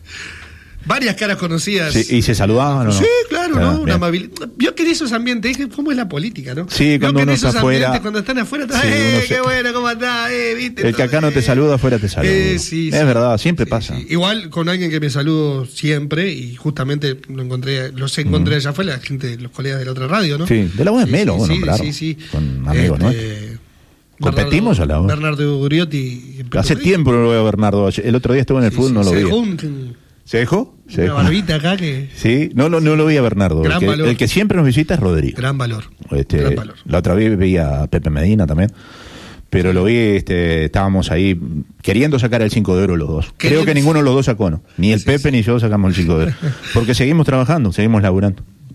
Varias caras conocidas. Sí, ¿y se saludaban o no? Sí, claro, claro ¿no? Una amabilidad. Vio que en esos ambientes, ¿cómo es la política, no? Sí, cuando uno está afuera. Cuando están afuera, está, sí, eh, qué se... bueno, ¿cómo andás? Eh, ¿viste? El que acá no te saluda, afuera te saluda. Eh, sí, es sí, verdad, siempre sí, pasa. Sí. Igual con alguien que me saludo siempre y justamente lo encontré, los encontré mm. allá fue la gente, los colegas de la otra radio, ¿no? Sí, de la buena sí, Melo, sí, bueno, sí, claro. Sí, sí. Con amigos, este, ¿no? ¿Competimos Bernardo, a la hora? Bernardo Uriotti. Hace tiempo no lo veo a Bernardo. El otro día estuvo en el sí, fútbol, sí, no lo vi. Un... ¿Se dejó? Se Una dejó. barbita acá que... Sí, no, no, no lo vi a Bernardo. Gran el, que, valor. el que siempre nos visita es Rodrigo. Gran valor. Este, Gran valor. La otra vez vi a Pepe Medina también. Pero lo vi, este, estábamos ahí queriendo sacar el cinco de oro los dos. Creo que ninguno de los dos sacó, ¿no? Ni el sí, Pepe sí. ni yo sacamos el cinco de oro. Porque seguimos trabajando, seguimos laburando.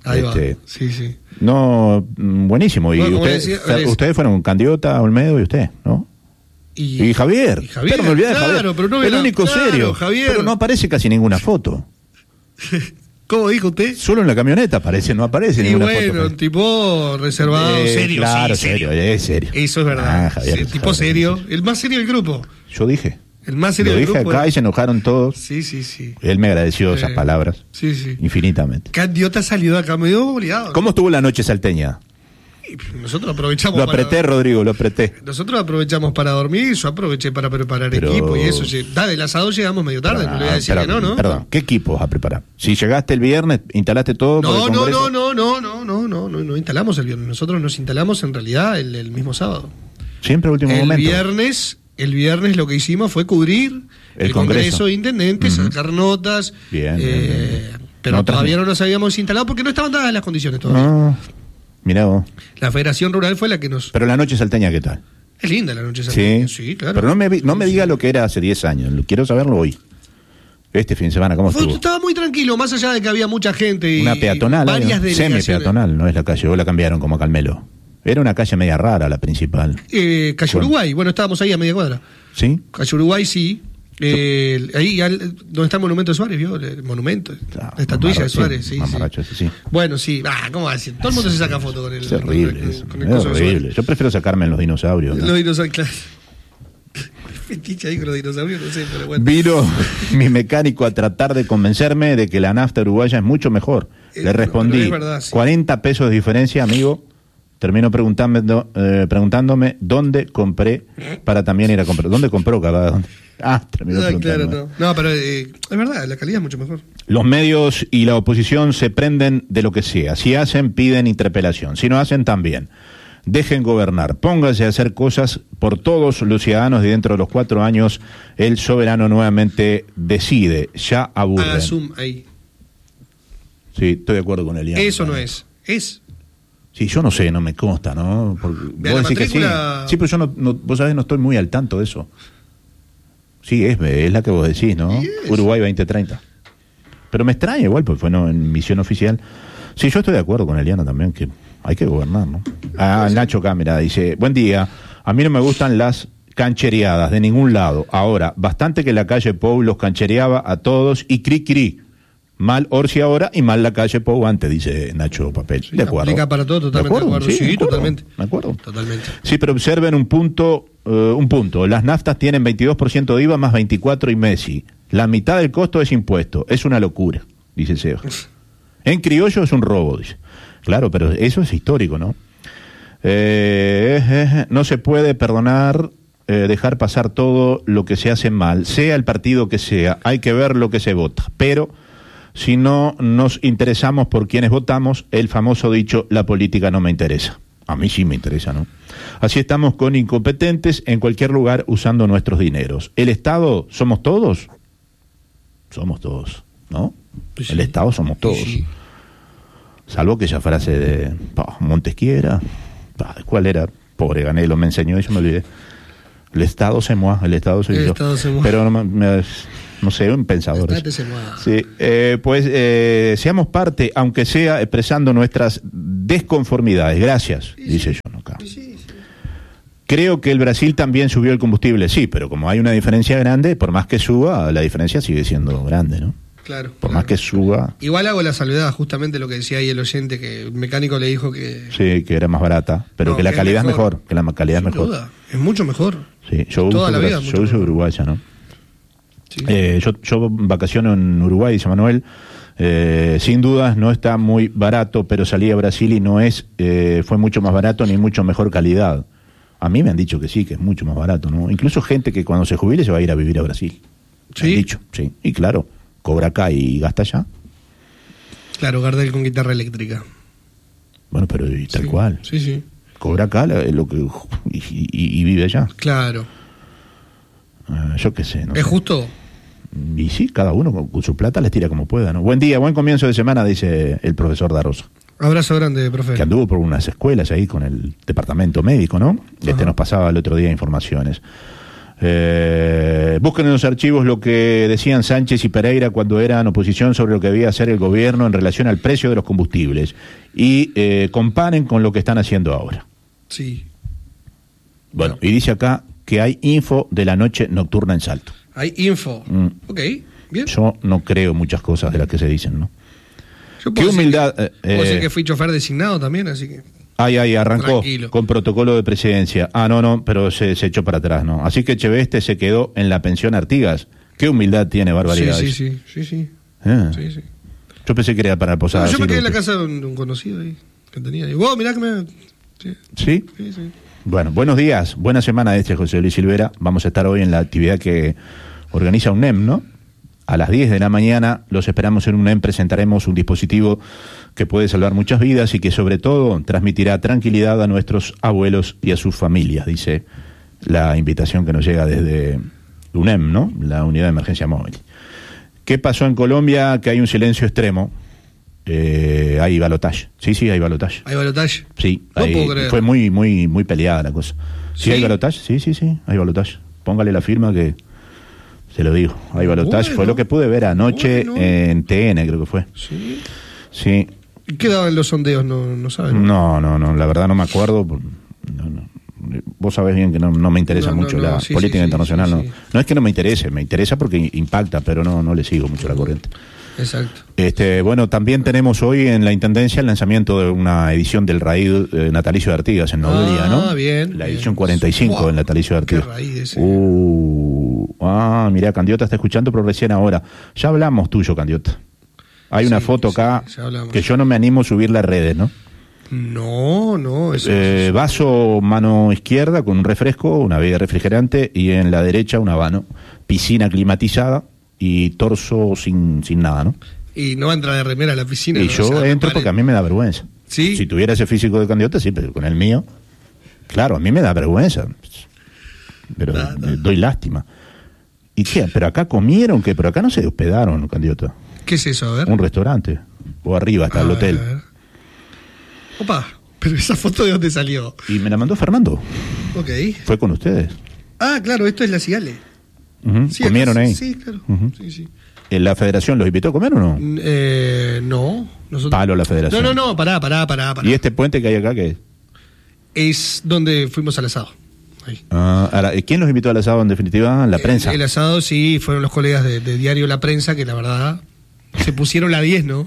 Ahí este, va. Sí, sí. No, buenísimo. Y Bueno, usted, decía, usted, ustedes fueron Candiota, Olmedo y usted, ¿no? Y, y Javier. Y Javier. Pero me olvidé de claro, Javier. pero no el era, único claro, serio. Javier. Pero no aparece casi ninguna foto. ¿Cómo dijo usted? Solo en la camioneta aparece, no aparece Y ninguna bueno, foto. un tipo reservado, Eh, serio. Claro, sí, serio, es serio. Eso es verdad. Ah, Javier, Sí, tipo Javier, serio. sí, sí. El más serio del grupo. Yo dije. El más serio Lo del dije grupo. acá eh. y se enojaron todos. Sí, sí, sí. Él me agradeció Eh, esas palabras. Sí, sí. Infinitamente. Candiota salió de acá medio obligado. ¿Cómo estuvo la noche salteña? Nosotros aprovechamos Lo apreté, para... Rodrigo, lo apreté. Nosotros aprovechamos para dormir, yo aproveché para preparar Pero... equipo y eso. Da, del asado llegamos medio tarde, Pero, no le voy a decir perdón, que no, ¿no? Perdón, ¿qué equipos a preparar? Si llegaste el viernes, instalaste todo. por No, el no, Congreso. no, no, no, no, no, no, no, no instalamos el viernes. Nosotros nos instalamos en realidad el, el mismo sábado. Siempre último el momento. viernes, el viernes lo que hicimos fue cubrir el, El Congreso, Congreso de Intendentes, Ujú. sacar notas. Bien, eh, bien, bien, bien. Pero Notas todavía no. no nos habíamos instalado porque no estaban dadas las condiciones todavía. No, mirá vos. La Federación Rural fue la que nos... Pero la noche salteña, ¿qué tal? Es linda la noche Sí, salteña. Sí, claro. Pero no me, vi- no me diga lo que era hace diez años, lo- quiero saberlo hoy. Este fin de semana, ¿cómo Fue- estuvo? estaba muy tranquilo, más allá de que había mucha gente y Una peatonal, y varias ¿no? delegaciones. Semi-peatonal, no es la calle, o la cambiaron como Calmelo. Era una calle media rara, la principal. Eh, calle Bueno. Uruguay, bueno, estábamos ahí a media cuadra. ¿Sí? Calle Uruguay, sí. Eh, ahí, al- donde está el monumento de Suárez, ¿vio? El monumento, Ah, la estatuilla de mamarracho, Suárez, sí, sí. mamarracho ese, sí. Bueno, sí, ah, ¿cómo va a decir? Todo el mundo se saca foto con el. Es horrible, con, eso, con el es coso de horrible. Suárez. Yo prefiero sacarme en los dinosaurios. ¿no? Los dinosaurios, claro. Fetiche ahí con los dinosaurios, no sé, pero bueno. Vino mi mecánico a tratar de convencerme de que la nafta uruguaya es mucho mejor. Eh, Le respondí, pero es verdad, sí. cuarenta pesos de diferencia, amigo. Termino preguntando, eh, preguntándome dónde compré para también ir a comprar. ¿Dónde compró, cada dónde? Ah, terminó Ah, claro, preguntándome. no. No, pero eh, es verdad, la calidad es mucho mejor. Los medios y la oposición se prenden de lo que sea. Si hacen, piden interpelación. Si no hacen, también. Dejen gobernar. Pónganse a hacer cosas por todos los ciudadanos y dentro de los cuatro años el soberano nuevamente decide. Ya aburren. Haga zoom ahí. Sí, estoy de acuerdo con Eliana. Eso no es. Es. Sí, yo no sé, no me consta, ¿no? Porque Vea, vos la decís que sí. matrícula- Sí, pero yo no, no, vos sabés, no estoy muy al tanto de eso. Sí, es, es la que vos decís, ¿no? Sí, es. Uruguay veinte treinta. Pero me extraña igual, porque fue no, en misión oficial. Sí, yo estoy de acuerdo con Eliana también, que hay que gobernar, ¿no? Ah, Nacho Cámara dice, buen día, a mí no me gustan las canchereadas de ningún lado. Ahora, bastante que la calle Pou los canchereaba a todos y cri cri. Mal Orsi ahora y mal la calle Pou antes, dice Nacho Papel. Sí, de acuerdo. aplica para todo, totalmente de acuerdo. Sí, de acuerdo, totalmente. De acuerdo. Totalmente. Sí, pero observen un punto, eh, un punto. Las naftas tienen veintidós por ciento de I V A más veinticuatro y Messi. La mitad del costo es impuesto. Es una locura, dice Seba. En criollo es un robo, dice. Claro, pero eso es histórico, ¿no? Eh, eh, no se puede perdonar, eh, dejar pasar todo lo que se hace mal, sea el partido que sea. Hay que ver lo que se vota. Pero si no nos interesamos por quienes votamos, el famoso dicho, la política no me interesa. A mí sí me interesa, ¿no? Así estamos con incompetentes en cualquier lugar usando nuestros dineros. ¿El Estado somos todos? Somos todos, ¿no? Pues El sí. Estado somos todos. Sí. Salvo aquella frase de pa, Montesquiera, pa, ¿cuál era? Pobre Ganelo, me enseñó y yo me olvidé. El Estado se mueve, el Estado soy El yo. Estado se mueve. Pero no, me- me- no sé, un pensador. Estate se mueve. Sí, eh, pues eh, seamos parte, aunque sea expresando nuestras desconformidades. Gracias, dice John acá. Sí, sí. Creo que el Brasil también subió el combustible, sí, pero como hay una diferencia grande, por más que suba, la diferencia sigue siendo grande, ¿no? Claro. Por claro. más que suba, Igual hago la salvedad, justamente lo que decía ahí el oyente, que el mecánico le dijo que. sí, que era más barata, pero No, que la que es calidad es mejor. mejor, que la calidad es Sin mejor. duda, es mucho mejor. Sí, yo Toda uso, la vida, yo mucho uso mejor. uruguaya, ¿no? Sí. Eh, yo, yo vacaciono en Uruguay, dice Manuel. Eh, sin dudas no está muy barato, pero salí a Brasil y no es, eh, fue mucho más barato ni mucho mejor calidad. A mí me han dicho que sí, que es mucho más barato, ¿no? Incluso gente que cuando se jubile se va a ir a vivir a Brasil. Me ¿Sí? han dicho, sí. Y claro, cobra acá y gasta allá. Claro, Gardel con guitarra eléctrica. Bueno, pero y tal Sí, cual. Sí, sí. Cobra acá la- lo que, y, y- y vive allá. Claro. Eh, yo qué sé, no ¿Es sé. justo? Y sí, cada uno con, con su plata les tira como pueda, ¿no? Buen día, buen comienzo de semana, dice el profesor Darosa, Abrazo grande, profe. que anduvo por unas escuelas ahí con el departamento médico, ¿no? Este Ajá. nos pasaba el otro día informaciones. Eh, busquen en los archivos lo que decían Sánchez y Pereira cuando eran oposición sobre lo que debía hacer el gobierno en relación al precio de los combustibles y eh, comparen con lo que están haciendo ahora. Sí. Bueno, y dice acá que hay info de la noche nocturna en Salto. Hay info. Mm. Ok, bien. Yo no creo muchas cosas de las que se dicen, ¿no? Yo Qué humildad. Que, eh, puedo decir eh, que fui chofer designado también, así que... Ay, ay, arrancó Tranquilo. con protocolo de presidencia. Ah, no, no, pero se, se echó para atrás, ¿no? Así que Cheveste se quedó en la pensión Artigas. Qué humildad tiene, barbaridad. Sí, sí, sí, sí, sí. Eh. sí, sí. Yo pensé que era para Posada. No, yo me sí, quedé en lo- la casa de un, de un conocido ahí, que tenía. Y vos, mirá que me... Sí, ¿Sí? sí, sí. Bueno, buenos días, buena semana este, José Luis Silvera. Vamos a estar hoy en la actividad que organiza UNEM, ¿no? A las diez de la mañana los esperamos en UNEM, presentaremos un dispositivo que puede salvar muchas vidas y que sobre todo transmitirá tranquilidad a nuestros abuelos y a sus familias, dice la invitación que nos llega desde UNEM, ¿no? La Unidad de Emergencia Móvil. ¿Qué pasó en Colombia? Que hay un silencio extremo. Eh, hay balotaje. Sí, sí, hay balotaje. Hay balotaje. Sí, No ahí puedo creer. fue muy, muy, muy peleada la cosa. ¿Sí, ¿Sí? hay balotaje? Sí, sí, sí, hay balotaje. Póngale la firma que se lo digo. Hay balotaje. Bueno, fue lo que pude ver anoche bueno. en T N, creo que fue. Sí. Sí. ¿Qué daban los sondeos? No, no saben. No, no, no, la verdad no me acuerdo. No, no. Vos sabés bien que no, no me interesa No, no, mucho no, la sí, política sí, sí, internacional. sí, no. sí. no es que no me interese, me interesa porque impacta, pero no, no le sigo mucho la corriente. Exacto. Este, bueno, también tenemos hoy en la Intendencia el lanzamiento de una edición del raíz eh, natalicio de Artigas en Novelía, Ah, ¿no? bien, La bien. edición cuarenta y cinco Wow, del natalicio de qué Artigas. raíz ese. Uh, ah, mirá, Candiota está escuchando, pero recién ahora. Ya hablamos tuyo, Candiota. Hay una Sí, foto sí, acá ya hablamos. que yo no me animo a subirla a redes, ¿no? No, no. Eso, Eh, eso- vaso mano izquierda con un refresco, una bebida refrigerante, y en la derecha un habano, piscina climatizada y torso sin, sin nada, ¿no? Y no va a entrar de remera a la piscina. Y ¿no? yo O sea, entro me porque a pare- mí me da vergüenza. ¿Sí? Si tuviera ese físico de Candiota, sí, pero con el mío, claro, a mí me da vergüenza. Pero Da, da. eh, doy lástima. ¿Y qué? ¿Pero acá comieron qué? Pero acá no se hospedaron, Candiota. ¿Qué es eso? A ver. Un restaurante. O arriba está A el ver, hotel. a ver. Opa, pero esa foto de dónde salió. Y me la mandó Fernando. Ok. Fue con ustedes. Ah, claro, esto es la Cigale. Ujú. Sí, ¿Comieron acá- ahí? Sí, claro. Ujú. Sí, sí. ¿En ¿La federación los invitó a comer o no? Mm, Eh, no. Nosotros... Palo la federación. No, no, no, pará, pará, pará. pará. ¿Y este puente que hay acá qué es? Es donde fuimos al asado. Ahí. Ah, ahora, ¿quién los invitó al asado en definitiva? La prensa. El, el asado, sí, fueron los colegas de, de Diario La Prensa, que la verdad se pusieron la diez, ¿no?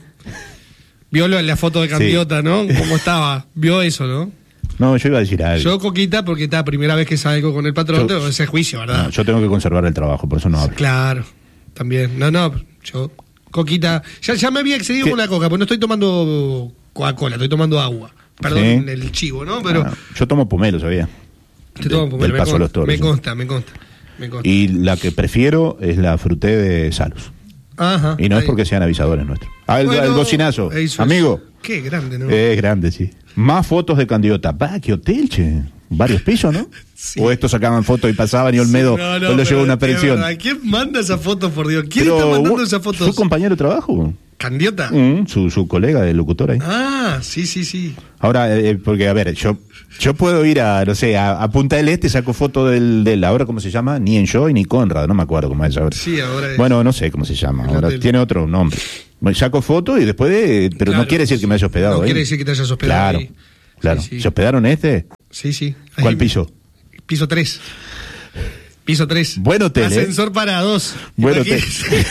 Vio lo- la foto de Candiota, ¿no? ¿Cómo estaba? Vio eso, ¿no? No, yo iba a decir algo. Yo, Coquita, porque está primera vez que salgo con el patrón, Yo- tengo que hacer juicio, ¿verdad? No, yo tengo que conservar el trabajo, por eso no hablo. Claro, también. No, no, yo, Coquita, ya, ya me había excedido ¿Qué? con la coca, porque no estoy tomando Coca-Cola, estoy tomando agua. Perdón ¿Sí? el chivo, ¿no? Pero Ah, yo tomo pomelo, ¿sabía? te tomo De- pomelo, del me Paso a consta, los Toros. me ¿sí? consta, me consta, me consta. Y la que prefiero es la fruté de Salus. Ajá. Y no es ahí. porque sean avisadores nuestros. Ah, el, Bueno, el bocinazo. eso es- Amigo. Qué grande, ¿no? Es grande, sí. Más fotos de Candiota. Va, qué hotel, che. Varios pisos, ¿no? Sí. O estos sacaban fotos y pasaban y Olmedo Sí, no, no, lo llevó pero una es pensión. verdad, ¿quién manda esa foto, por Dios? ¿Quién Pero, está mandando uh, esa foto? Su compañero de trabajo. ¿Candiota? Mm, su, su colega de locutor ahí. Ah, sí, sí, sí. Ahora, eh, porque, a ver, yo yo puedo ir a, no sé, a, a Punta del Este, saco foto del, del, ahora, ¿cómo se llama? Ni en Joy ni Conrad, no me acuerdo cómo es ahora. Sí, ahora es- Bueno, no sé cómo se llama, El ahora hotel. tiene otro nombre. Bueno, saco foto y después, de, pero Claro. no quiere decir que me haya hospedado No ahí. quiere decir que te hayas hospedado Claro, ahí. claro. Sí, sí. ¿Se hospedaron este? Sí, sí. Ahí- ¿Cuál piso? Piso tres. Piso tres. Buen hotel, ¿eh? Ascensor para dos. Buen hotel. Imagínese.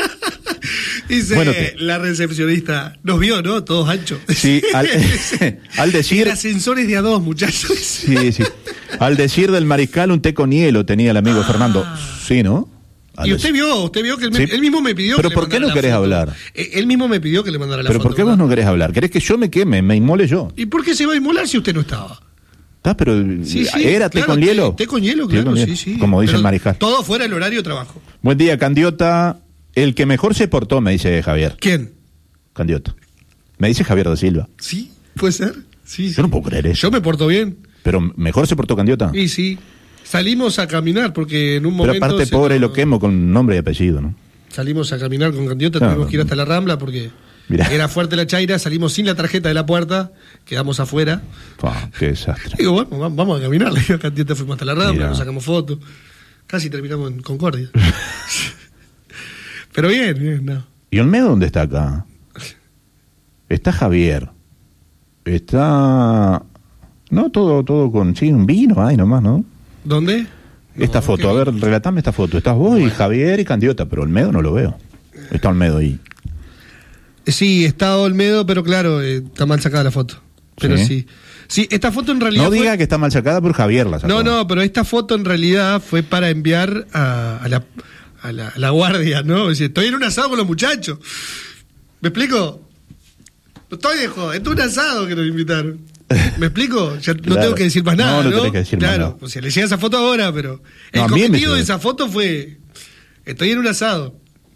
Dice Buen hotel. la recepcionista, nos vio, ¿no? Todos anchos. Sí, al, al decir... El ascensor es de a dos, muchachos. Sí, sí. Al decir del mariscal, un té con hielo tenía el amigo Fernando. Sí, ¿no? Al Y usted decir- vio, usted vio que él, me- Sí. él mismo me pidió Pero que ¿por le qué mandara no la querés foto. hablar? Eh, Él mismo me pidió que le mandara la Pero foto. ¿por qué vos ¿verdad? no querés hablar? ¿Querés que yo me queme, me inmole yo? ¿Y por qué se va a inmolar si usted no estaba? ¿Está? Pero Sí, sí, ¿era té claro, con hielo? Té con hielo, Té claro, con sí, hielo, sí. como dice Pero el mariscal. Todo fuera del horario de trabajo. Buen día, Candiota. El que mejor se portó, me dice Javier. ¿Quién? Candiota. Me dice Javier da Silva. ¿Sí? ¿Puede ser? Sí. Yo no puedo creer eso. Yo me porto bien. Pero mejor se portó Candiota. Y sí. Salimos a caminar porque en un Pero momento... aparte, se pobre, nos- lo quemo con nombre y apellido, ¿no? Salimos a caminar con Candiota, No, tuvimos no, que ir no. hasta la Rambla porque Mirá. era fuerte la chaira, salimos sin la tarjeta de la puerta, quedamos afuera. Fua, qué desastre. Digo, bueno, va- vamos a caminar, le digo a Candiota, fuimos hasta la Rambla, Mirá. nos sacamos fotos. Casi terminamos en Concordia. Pero bien, bien, no. ¿Y Olmedo dónde está acá? Está Javier. Está... No, todo todo con... Sí, un vino hay nomás, ¿no? ¿Dónde? Esta No, foto, a ver, relatame esta foto. Estás vos bueno. y Javier y Candiota, pero Olmedo no lo veo. Está Olmedo ahí. Sí, está Olmedo, pero claro, eh, está mal sacada la foto. Pero sí. sí. Sí, esta foto en realidad No fue... diga que está mal sacada, por Javier la sacó. No, no, pero esta foto en realidad fue para enviar a, a, la, a, la, a la guardia, ¿no? Es decir, estoy en un asado con los muchachos. ¿Me explico? No estoy de joda, esto es un asado que nos invitaron. ¿Me explico? Ya claro. No tengo que decir más nada, ¿no? No, no tenés que decir claro, más nada. O sea, le llega esa foto ahora, pero... El no, cometido de esa foto fue... Estoy en un asado.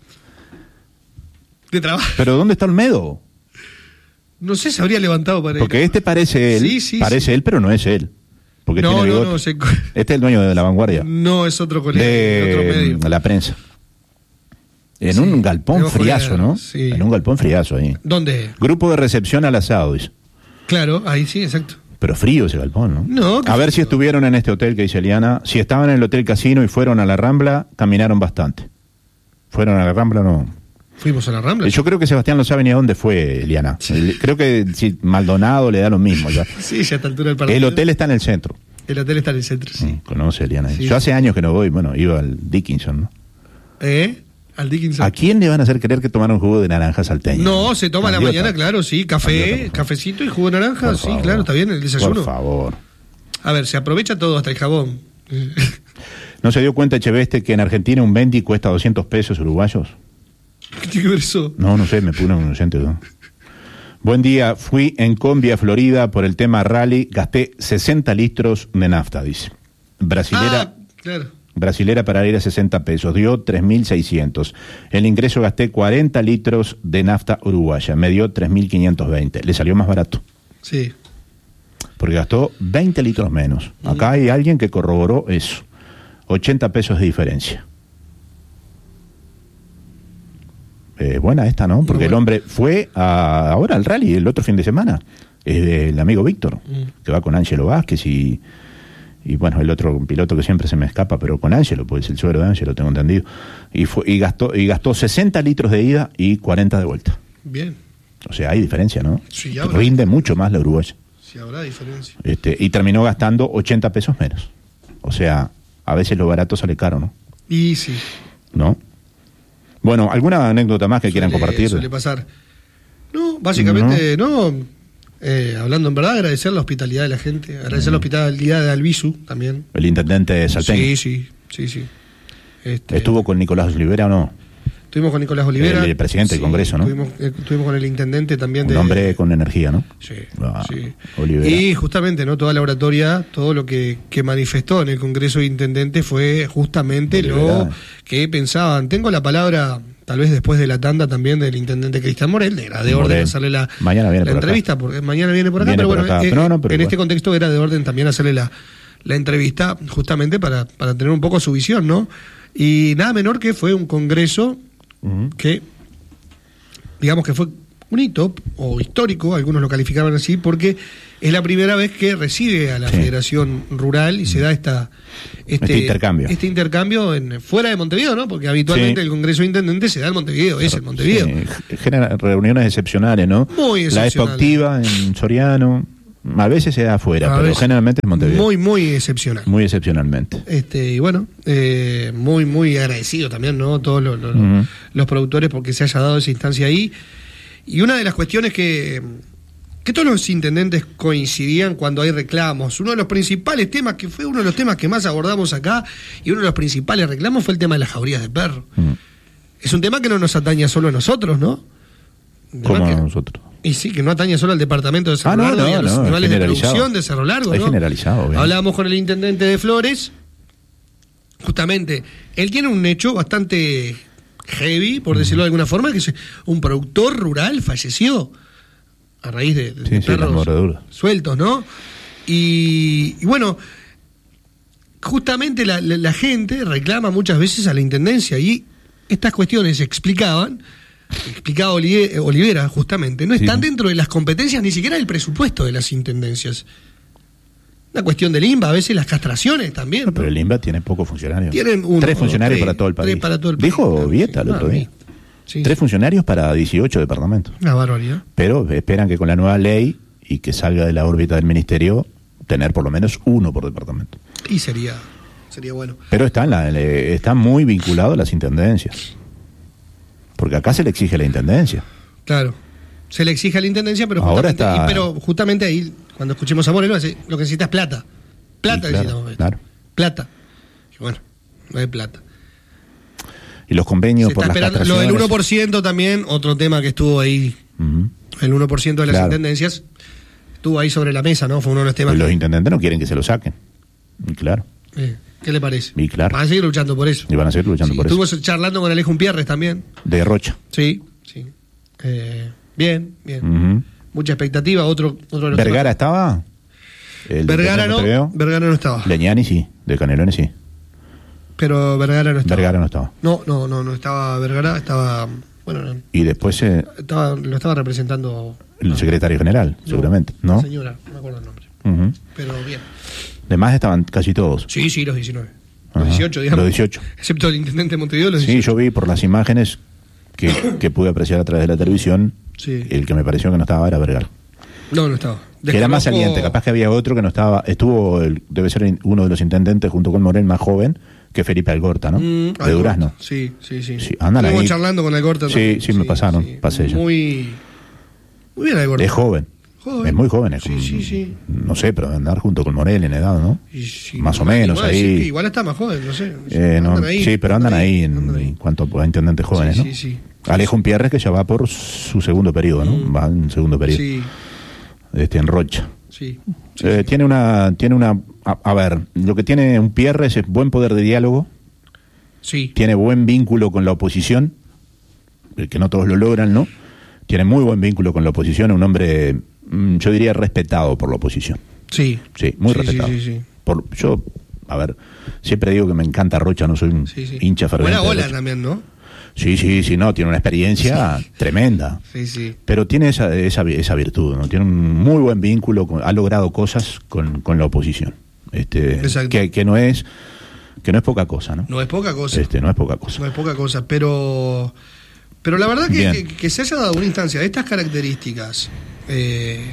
De trabajo. ¿Pero dónde está Olmedo? No sé, se habría levantado para Porque ir. este parece él, sí, sí, parece sí. él, pero no es él. Porque no, tiene bigote. no, no, se... Este es el dueño de La Vanguardia. No, es otro colega, de otro medio. La Prensa. En sí, un galpón friazo, ¿no? Sí. En un galpón friazo ahí. ¿Dónde? Grupo de recepción al asado, dice. Claro, ahí sí, exacto. Pero frío ese galpón, ¿no? No. A ver frío. Si estuvieron en este hotel que dice Eliana. Si estaban en el Hotel Casino y fueron a la Rambla, caminaron bastante. ¿Fueron a la Rambla no? Fuimos a la Rambla. Yo creo que Sebastián no sabe ni a dónde fue, Eliana. Sí. Creo que si Maldonado le da lo mismo ya. Sí, ya a esta altura del partido. El hotel está en el centro. El hotel está en el centro, sí. Mm, conoce, Eliana. Sí, Yo hace sí. años que no voy, bueno, iba al Dickinson, ¿no? ¿Eh? Al Dickinson. ¿A quién le van a hacer creer que tomar un jugo de naranja salteño? No, se toma a la mañana, claro, sí. Café, Candiota, cafecito y jugo de naranja, por sí, favor. claro, está bien, el desayuno. Por favor. A ver, se aprovecha todo, hasta el jabón. ¿No se dio cuenta, Echeveste, que en Argentina un Bendy cuesta doscientos pesos uruguayos? ¿Qué tiene que ver eso? No, no sé, me pone un oyente, ¿no? Buen día, fui en combi a Florida por el tema rally, gasté sesenta litros de nafta, dice. Brasilera, ah, claro. brasilera para ir a sesenta pesos, dio tres mil seiscientos. El ingreso gasté cuarenta litros de nafta uruguaya, me dio tres mil quinientos veinte. Le salió más barato. Sí. Porque gastó veinte litros menos. Acá hay alguien que corroboró eso. ochenta pesos de diferencia. Eh, buena esta, ¿no? Porque bueno. El hombre fue a, ahora al rally el otro fin de semana. Es del amigo Víctor, mm. que va con Ángelo Vázquez y, y bueno, el otro piloto que siempre se me escapa, pero con Ángelo, pues es el suegro de Ángelo, tengo entendido. Y, fue, y, gastó, y gastó sesenta litros de ida y cuarenta de vuelta. Bien. O sea, hay diferencia, ¿no? Sí, habrá. Rinde mucho más la uruguaya. Sí, habrá diferencia. Este, y terminó gastando ochenta pesos menos. O sea, a veces lo barato sale caro, ¿no? Y sí. ¿No? Bueno, ¿alguna anécdota más que suele, quieran compartir? Suele pasar. No, básicamente, no. no eh, hablando en verdad, agradecer la hospitalidad de la gente, agradecer mm. la hospitalidad de Albizu también. El intendente salteño. Sí, sí, sí, sí. Este, ¿Estuvo con Nicolás Olivera o no? Estuvimos con Nicolás Olivera. El, el presidente sí, del Congreso, ¿no? Estuvimos, eh, estuvimos con el intendente también. Un de, hombre con energía, ¿no? Sí, ah, sí. Olivera. Y justamente, ¿no? Toda la oratoria, todo lo que, que manifestó en el Congreso de Intendentes fue justamente Olivera. Lo que pensaban. Tengo la palabra, tal vez después de la tanda también, del intendente Cristian Morel, era de orden hacerle la, mañana viene la por entrevista, acá. porque mañana viene por acá, viene pero por bueno, acá. Eh, pero no, pero en bueno. este contexto era de orden también hacerle la, la entrevista, justamente para, para tener un poco su visión, ¿no? Y nada menor que fue un congreso uh-huh. que, digamos que fue un hito, o histórico, algunos lo calificaban así, porque es la primera vez que recibe a la sí. Federación Rural y se da esta este, este intercambio, este intercambio en, fuera de Montevideo, ¿no? Porque habitualmente sí. el Congreso de Intendentes se da en Montevideo, claro, es el Montevideo. Sí. Genera reuniones excepcionales, ¿no? Muy excepcionales. La Expoactiva en Soriano, a veces se da afuera, a pero veces, generalmente es Montevideo. Muy, muy excepcional. Muy excepcionalmente. Este, y bueno, eh, muy, muy agradecido también, ¿no? Todos los, los, uh-huh. los productores porque se haya dado esa instancia ahí. Y una de las cuestiones que, que todos los intendentes coincidían cuando hay reclamos, uno de los principales temas, que fue uno de los temas que más abordamos acá, y uno de los principales reclamos fue el tema de las jaurías de perro. Uh-huh. Es un tema que no nos atañe solo a nosotros, ¿no? ¿Cómo que, a nosotros? Y sí, que no atañe solo al departamento de Cerro ah, no, Largo no, y a los no, animales de producción de Cerro Largo, es ¿no? generalizado. Bien. Hablábamos con el intendente de Flores, justamente, él tiene un hecho bastante heavy, por uh-huh. decirlo de alguna forma, que es un productor rural falleció a raíz de, de, sí, de sí, perros sueltos, ¿no? Y, y bueno, justamente la, la, la gente reclama muchas veces a la intendencia y estas cuestiones se explicaban, explicaba Olivera justamente, no están sí. dentro de las competencias ni siquiera del presupuesto de las intendencias. una cuestión del I N B A, a veces las castraciones también. No, pero el I N B A tiene pocos funcionarios. Tienen uno, tres funcionarios tres, para todo el país. Para todo el país. Dijo claro, Vieta sí, el otro no, día. Sí, tres sí. funcionarios para dieciocho departamentos. Una barbaridad. Pero esperan que con la nueva ley y que salga de la órbita del ministerio, tener por lo menos uno por departamento. Y sería, sería bueno. Pero está, en la, está muy vinculado a las intendencias. Porque acá se le exige la intendencia. Claro. Se le exige a la intendencia, pero Ahora justamente, está... y, pero justamente ahí, cuando escuchemos a Moreno, lo que necesita es plata. Plata Sí, claro, necesitamos. claro. Plata. Y bueno, no hay plata. Y los convenios Se por está las esperando, lo castraciones. del uno por ciento también, otro tema que estuvo ahí. Uh-huh. El uno por ciento de las Claro. intendencias estuvo ahí sobre la mesa, ¿no? Fue uno de los temas. Pues los que- intendentes no quieren que se lo saquen. Y claro. eh, ¿Qué le parece? Y claro. Van a seguir luchando por eso. Y van a seguir luchando Sí, por eso. estuvo charlando con Alejo Umpierres también. De Rocha. Sí, sí. Eh, bien, bien. Uh-huh. Mucha expectativa. Otro, otro de los ¿Vergara temas. estaba? El de Vergara no. Montevideo. Vergara no estaba. Leñani sí. De Canelones sí. Pero Vergara no estaba. Vergara no estaba. No, no, no, no estaba Vergara, estaba. Bueno, no, Y después eh, estaba, lo estaba representando. el no, secretario general, no, seguramente, la ¿no? señora, no me acuerdo el nombre. Uh-huh. Pero bien. Demás estaban casi todos. Sí, sí, los diecinueve. Los Ajá. dieciocho, digamos. Los dieciocho. Excepto el intendente de Montevideo, los Sí, dieciocho. yo vi por las imágenes que, que pude apreciar a través de la televisión, Sí. el que me pareció que no estaba era Vergara. No, no estaba. Que era más Desconozco- saliente, capaz que había otro que no estaba, estuvo, el- debe ser uno de los intendentes junto con Morel más joven que Felipe Algorta, ¿no? Mm, de Algorta. Durazno. Sí, sí, sí. Sí, andan Estuvimos ahí. charlando con Algorta Sí, también. sí, me pasaron, pasé yo. Muy, muy bien Algorta. Es joven. Joven. Es muy joven, es Sí, como- sí, sí. no sé, pero andar junto con Morel en edad, ¿no? Y sí, Más o igual- menos igual, ahí. sí, que igual está más joven, no sé. Eh, no, Andan ahí, sí, pero andan ahí en, andan ahí. en cuanto a intendentes jóvenes, Sí, ¿no? sí, sí. Alejo Umpierres que ya va por su segundo periodo, ¿no? Mm. Va en segundo periodo. Sí, Este, en Rocha. sí. sí, Eh, sí. Tiene una, tiene una, a, a ver, lo que tiene Umpierres es buen poder de diálogo, Sí. tiene buen vínculo con la oposición, eh, que no todos lo logran, ¿no? Tiene muy buen vínculo con la oposición, un hombre, mm, yo diría, respetado por la oposición. Sí. Sí, muy Sí, respetado. sí, sí, sí. Por, yo, a ver, siempre digo que me encanta Rocha, no soy un Sí, sí. hincha ferviente. Buena de ola Rocha. también, ¿no? Sí, sí, sí, no, tiene una experiencia tremenda. Sí, sí. Pero tiene esa, esa, esa virtud, ¿no? Tiene un muy buen vínculo, con- ha logrado cosas con, con la oposición. Este, Exacto. que, que no es que no es poca cosa, ¿no? No es poca cosa. Este, no es poca cosa. No es poca cosa, pero pero la verdad que, Bien. que, que se haya dado una instancia de estas características eh,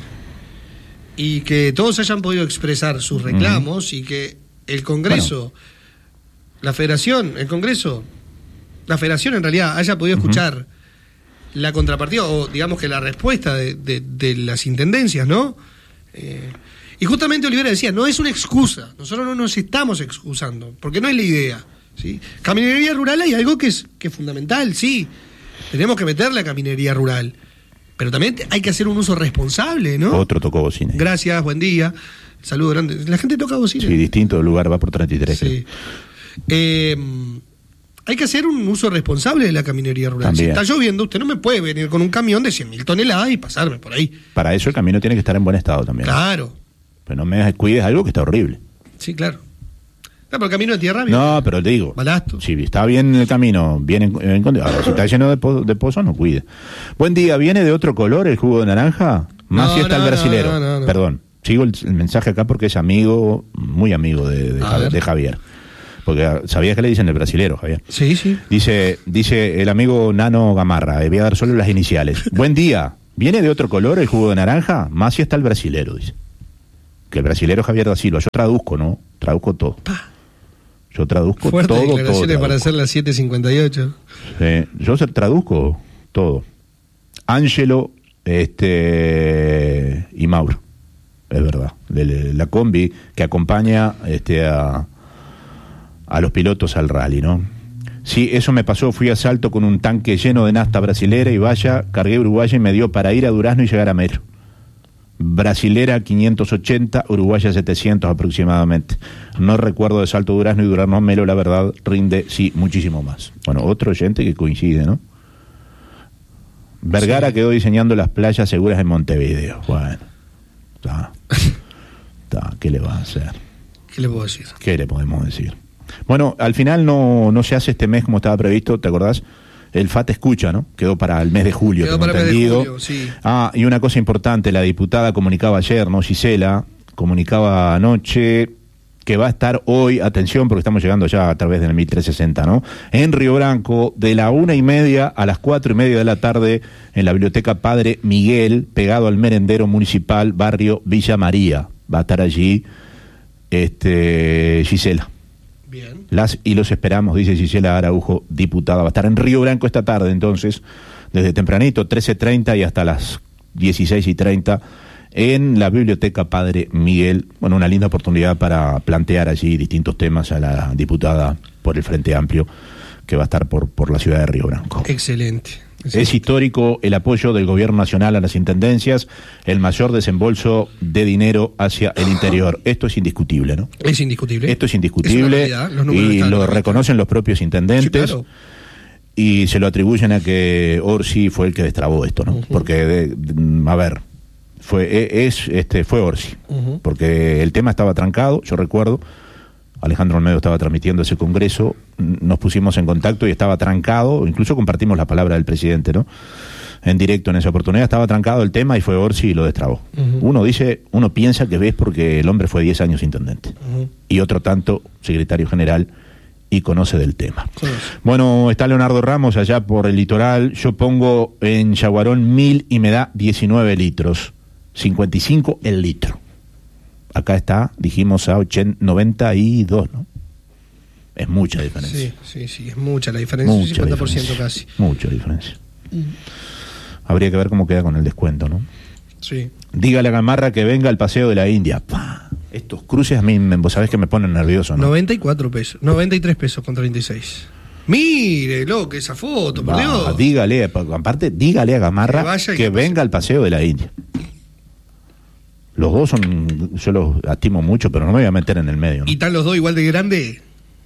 y que todos hayan podido expresar sus reclamos y que el Congreso, la Federación, el Congreso, la Federación en realidad haya podido escuchar la contrapartida o digamos que la respuesta de, de- de las intendencias, ¿no? Eh, y justamente Olivera decía, no es una excusa, nosotros no nos estamos excusando, porque no es la idea. ¿Sí? Caminería rural hay algo que es, que es fundamental, sí. Tenemos que meterle a caminería rural. Pero también te- hay que hacer un uso responsable, ¿no? Otro tocó bocina. Gracias, buen día. Saludo grande. La gente toca bocina. Sí, distinto lugar, va por treinta y tres. Sí. Eh, hay que hacer un uso responsable de la caminería rural. También. Si está lloviendo, usted no me puede venir con un camión de cien mil toneladas y pasarme por ahí. Para eso el camino tiene que estar en buen estado también. Claro. Pero no me cuides algo que está horrible. Sí, claro. No, pero el camino de tierra viene. No, pero te digo, Balasto. si está bien el camino, bien en, en condi- ahora, si está lleno de, po- de pozos, no cuide. Buen día, ¿viene de otro color el jugo de naranja? Más No, si está no, el brasilero. no, no, no. Perdón, sigo el, el mensaje acá porque es amigo, muy amigo de, de, A Javier, ver. de Javier. Porque ah, sabías que le dicen el brasilero, Javier. Sí, sí. Dice, dice el amigo Nano Gamarra, eh, voy a dar solo las iniciales. Buen día, ¿viene de otro color el jugo de naranja? Más si está el brasilero, dice. Que el brasilero Javier da Silva. Yo traduzco, ¿no? Traduzco todo. Pa. Yo traduzco Fuertes todo, todo. declaraciones para traduzco. hacer las siete cincuenta y ocho. Sí, yo se traduzco todo. Ángelo este, y Mauro, es verdad. De- de- la combi que acompaña este, a, a los pilotos al rally, ¿no? Sí, eso me pasó. Fui a Salto con un tanque lleno de nafta brasilera y vaya, cargué Uruguaya y me dio para ir a Durazno y llegar a Metro. Brasilera quinientos ochenta, Uruguaya setecientos aproximadamente. No recuerdo de Salto Durazno y Durazno Melo, la verdad, rinde, sí, muchísimo más. Bueno, otro oyente que coincide, ¿no? Vergara Sí. quedó diseñando las playas seguras en Montevideo. Bueno, está, está, ¿qué le va a hacer? ¿Qué le puedo decir? ¿Qué le podemos decir? Bueno, al final no, no se hace este mes como estaba previsto, ¿te acordás? El F A T escucha, ¿no? Quedó para el mes de julio, Quedó tengo para el mes de entendido. julio, sí. Ah, y una cosa importante, la diputada comunicaba ayer, ¿no? Gisela comunicaba anoche que va a estar hoy, atención, porque estamos llegando ya a través del mil trescientos sesenta, ¿no? En Río Branco, de la una y media a las cuatro y media de la tarde, en la Biblioteca Padre Miguel, pegado al merendero municipal, barrio Villa María. Va a estar allí este, Gisela. Bien. Las y los esperamos, dice Gisela Araujo, diputada. Va a estar en Río Branco esta tarde, entonces, desde tempranito, trece treinta y hasta las dieciséis y treinta, en la Biblioteca Padre Miguel. Bueno, una linda oportunidad para plantear allí distintos temas a la diputada por el Frente Amplio, que va a estar por, por la ciudad de Río Branco. Excelente. Excelente. Es histórico el apoyo del gobierno nacional a las intendencias, el mayor desembolso de dinero hacia el interior. Esto es indiscutible, ¿no? Es indiscutible. Esto es indiscutible es una realidad, y lo están, reconocen los propios intendentes. Sí, claro. Y se lo atribuyen a que Orsi fue el que destrabó esto, ¿no? Uh-huh. Porque, de, de, a ver, fue es este fue Orsi, uh-huh. porque el tema estaba trancado, yo recuerdo, Alejandro Olmedo estaba transmitiendo ese congreso, nos pusimos en contacto y estaba trancado, incluso compartimos la palabra del presidente, ¿no? En directo en esa oportunidad, estaba trancado el tema y fue Orsi y lo destrabó. Uh-huh. Uno dice, uno piensa que ves porque el hombre fue diez años intendente, uh-huh. y otro tanto secretario general, y conoce del tema. Sí. Bueno, está Leonardo Ramos allá por el litoral. Yo pongo en Yaguarón mil y me da diecinueve litros, cincuenta y cinco el litro. Acá está, dijimos, a ochenta, noventa y dos, ¿no? Es mucha diferencia. Sí, sí, sí, es mucha la diferencia, mucha cincuenta por ciento diferencia, casi. Mucha diferencia. Uh-huh. Habría que ver cómo queda con el descuento, ¿no? Sí. Dígale a Gamarra que venga al paseo de la India. ¡Pah! Estos cruces a mí, vos sabés que me ponen nervioso, ¿no? noventa y cuatro pesos, noventa y tres pesos con treinta y seis. Mire, loco, esa foto, por Va, Dios. Dígale, aparte, dígale a Gamarra que, que venga al paseo de la India. Los dos son, yo los estimo mucho, pero no me voy a meter en el medio, ¿no? ¿Y están los dos igual de grande?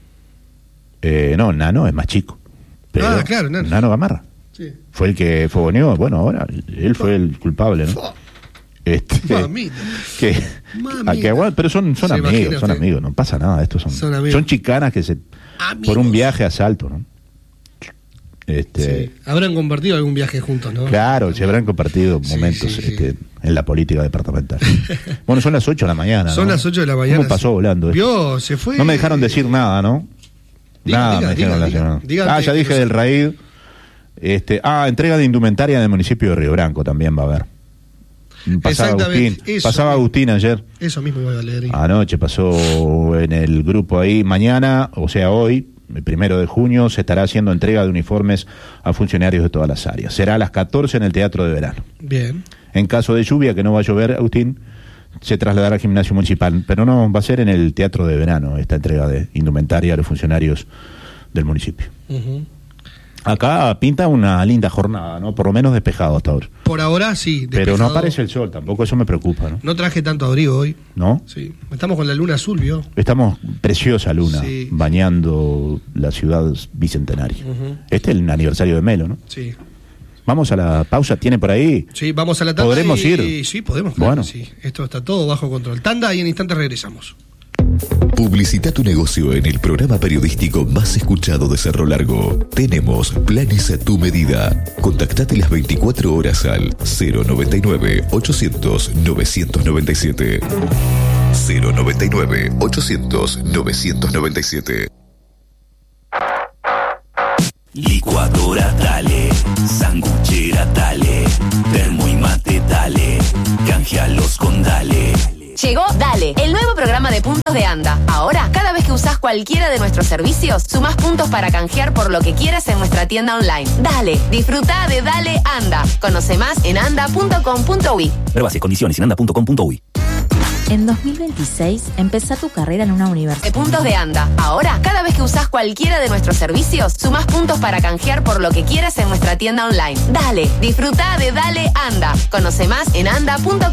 Eh, no, Nano es más chico. Pero ah, claro, Nano. Nano Gamarra. Sí. Fue el que fogoneó, bueno, ahora, él fue el culpable, ¿no? Este, Mamita. Que, a que, bueno, pero son, son amigos, son amigos, no pasa nada, estos son, son, son chicanas que se amigos. Por un viaje a Salto, ¿no? Este, sí. Habrán compartido algún viaje juntos, ¿no? Claro, se habrán compartido momentos sí, sí, este, sí. en la política departamental. Bueno, son las ocho de la mañana. Son ¿no? las ocho de la mañana. ¿Cómo pasó sí. volando? Vio, se fue. No me dejaron decir nada, ¿no? Diga, nada diga, me dijeron diga, la diga, semana. diga, ah, ya dije del Raíd. Este, ah, entrega de indumentaria del municipio de Río Branco también va a haber. Pasaba Agustín, eso, pasaba Agustín ayer. Eso mismo iba a leer. Anoche pasó en el grupo ahí. Mañana, o sea hoy, el primero de junio, se estará haciendo entrega de uniformes a funcionarios de todas las áreas. Será a las catorce en el Teatro de Verano. Bien. En caso de lluvia, que no va a llover, Agustín, se trasladará al gimnasio municipal. Pero no, va a ser en el Teatro de Verano esta entrega de indumentaria a los funcionarios del municipio. Uh-huh. Acá pinta una linda jornada, ¿no? Por lo menos despejado hasta ahora. Por ahora sí, despejado. Pero no aparece el sol, tampoco eso me preocupa, ¿no? No traje tanto abrigo hoy. ¿No? Sí. Estamos con la luna azul, ¿vio? Estamos, preciosa luna, sí. bañando la ciudad bicentenaria. Uh-huh. Este es el aniversario de Melo, ¿no? Sí. Vamos a la pausa, ¿tiene por ahí? Sí, vamos a la tanda. ¿Podremos y... ir? Sí, podemos. Claro, bueno. Sí. Esto está todo bajo control. Tanda y en instantes regresamos. Publicita tu negocio en el programa periodístico más escuchado de Cerro Largo. Tenemos planes a tu medida. Contactate las veinticuatro horas al cero noventa y nueve, ochocientos, novecientos noventa y siete. cero noventa y nueve, ochocientos, novecientos noventa y siete. Licuadora dale, sanguchera dale, termo y mate dale, canjealos con dale. Llegó Dale, el nuevo programa de puntos de Anda. Ahora, cada vez que usás cualquiera de nuestros servicios, sumás puntos para canjear por lo que quieras en nuestra tienda online. Dale, disfruta de Dale Anda. Conoce más en anda punto com punto uy. Pruebas y condiciones en anda punto com punto uy. En dos mil veintiséis, empezá tu carrera en una universidad. De puntos de Anda. Ahora, cada vez que usás cualquiera de nuestros servicios, sumás puntos para canjear por lo que quieras en nuestra tienda online. Dale, disfruta de Dale Anda. Conoce más en anda punto com.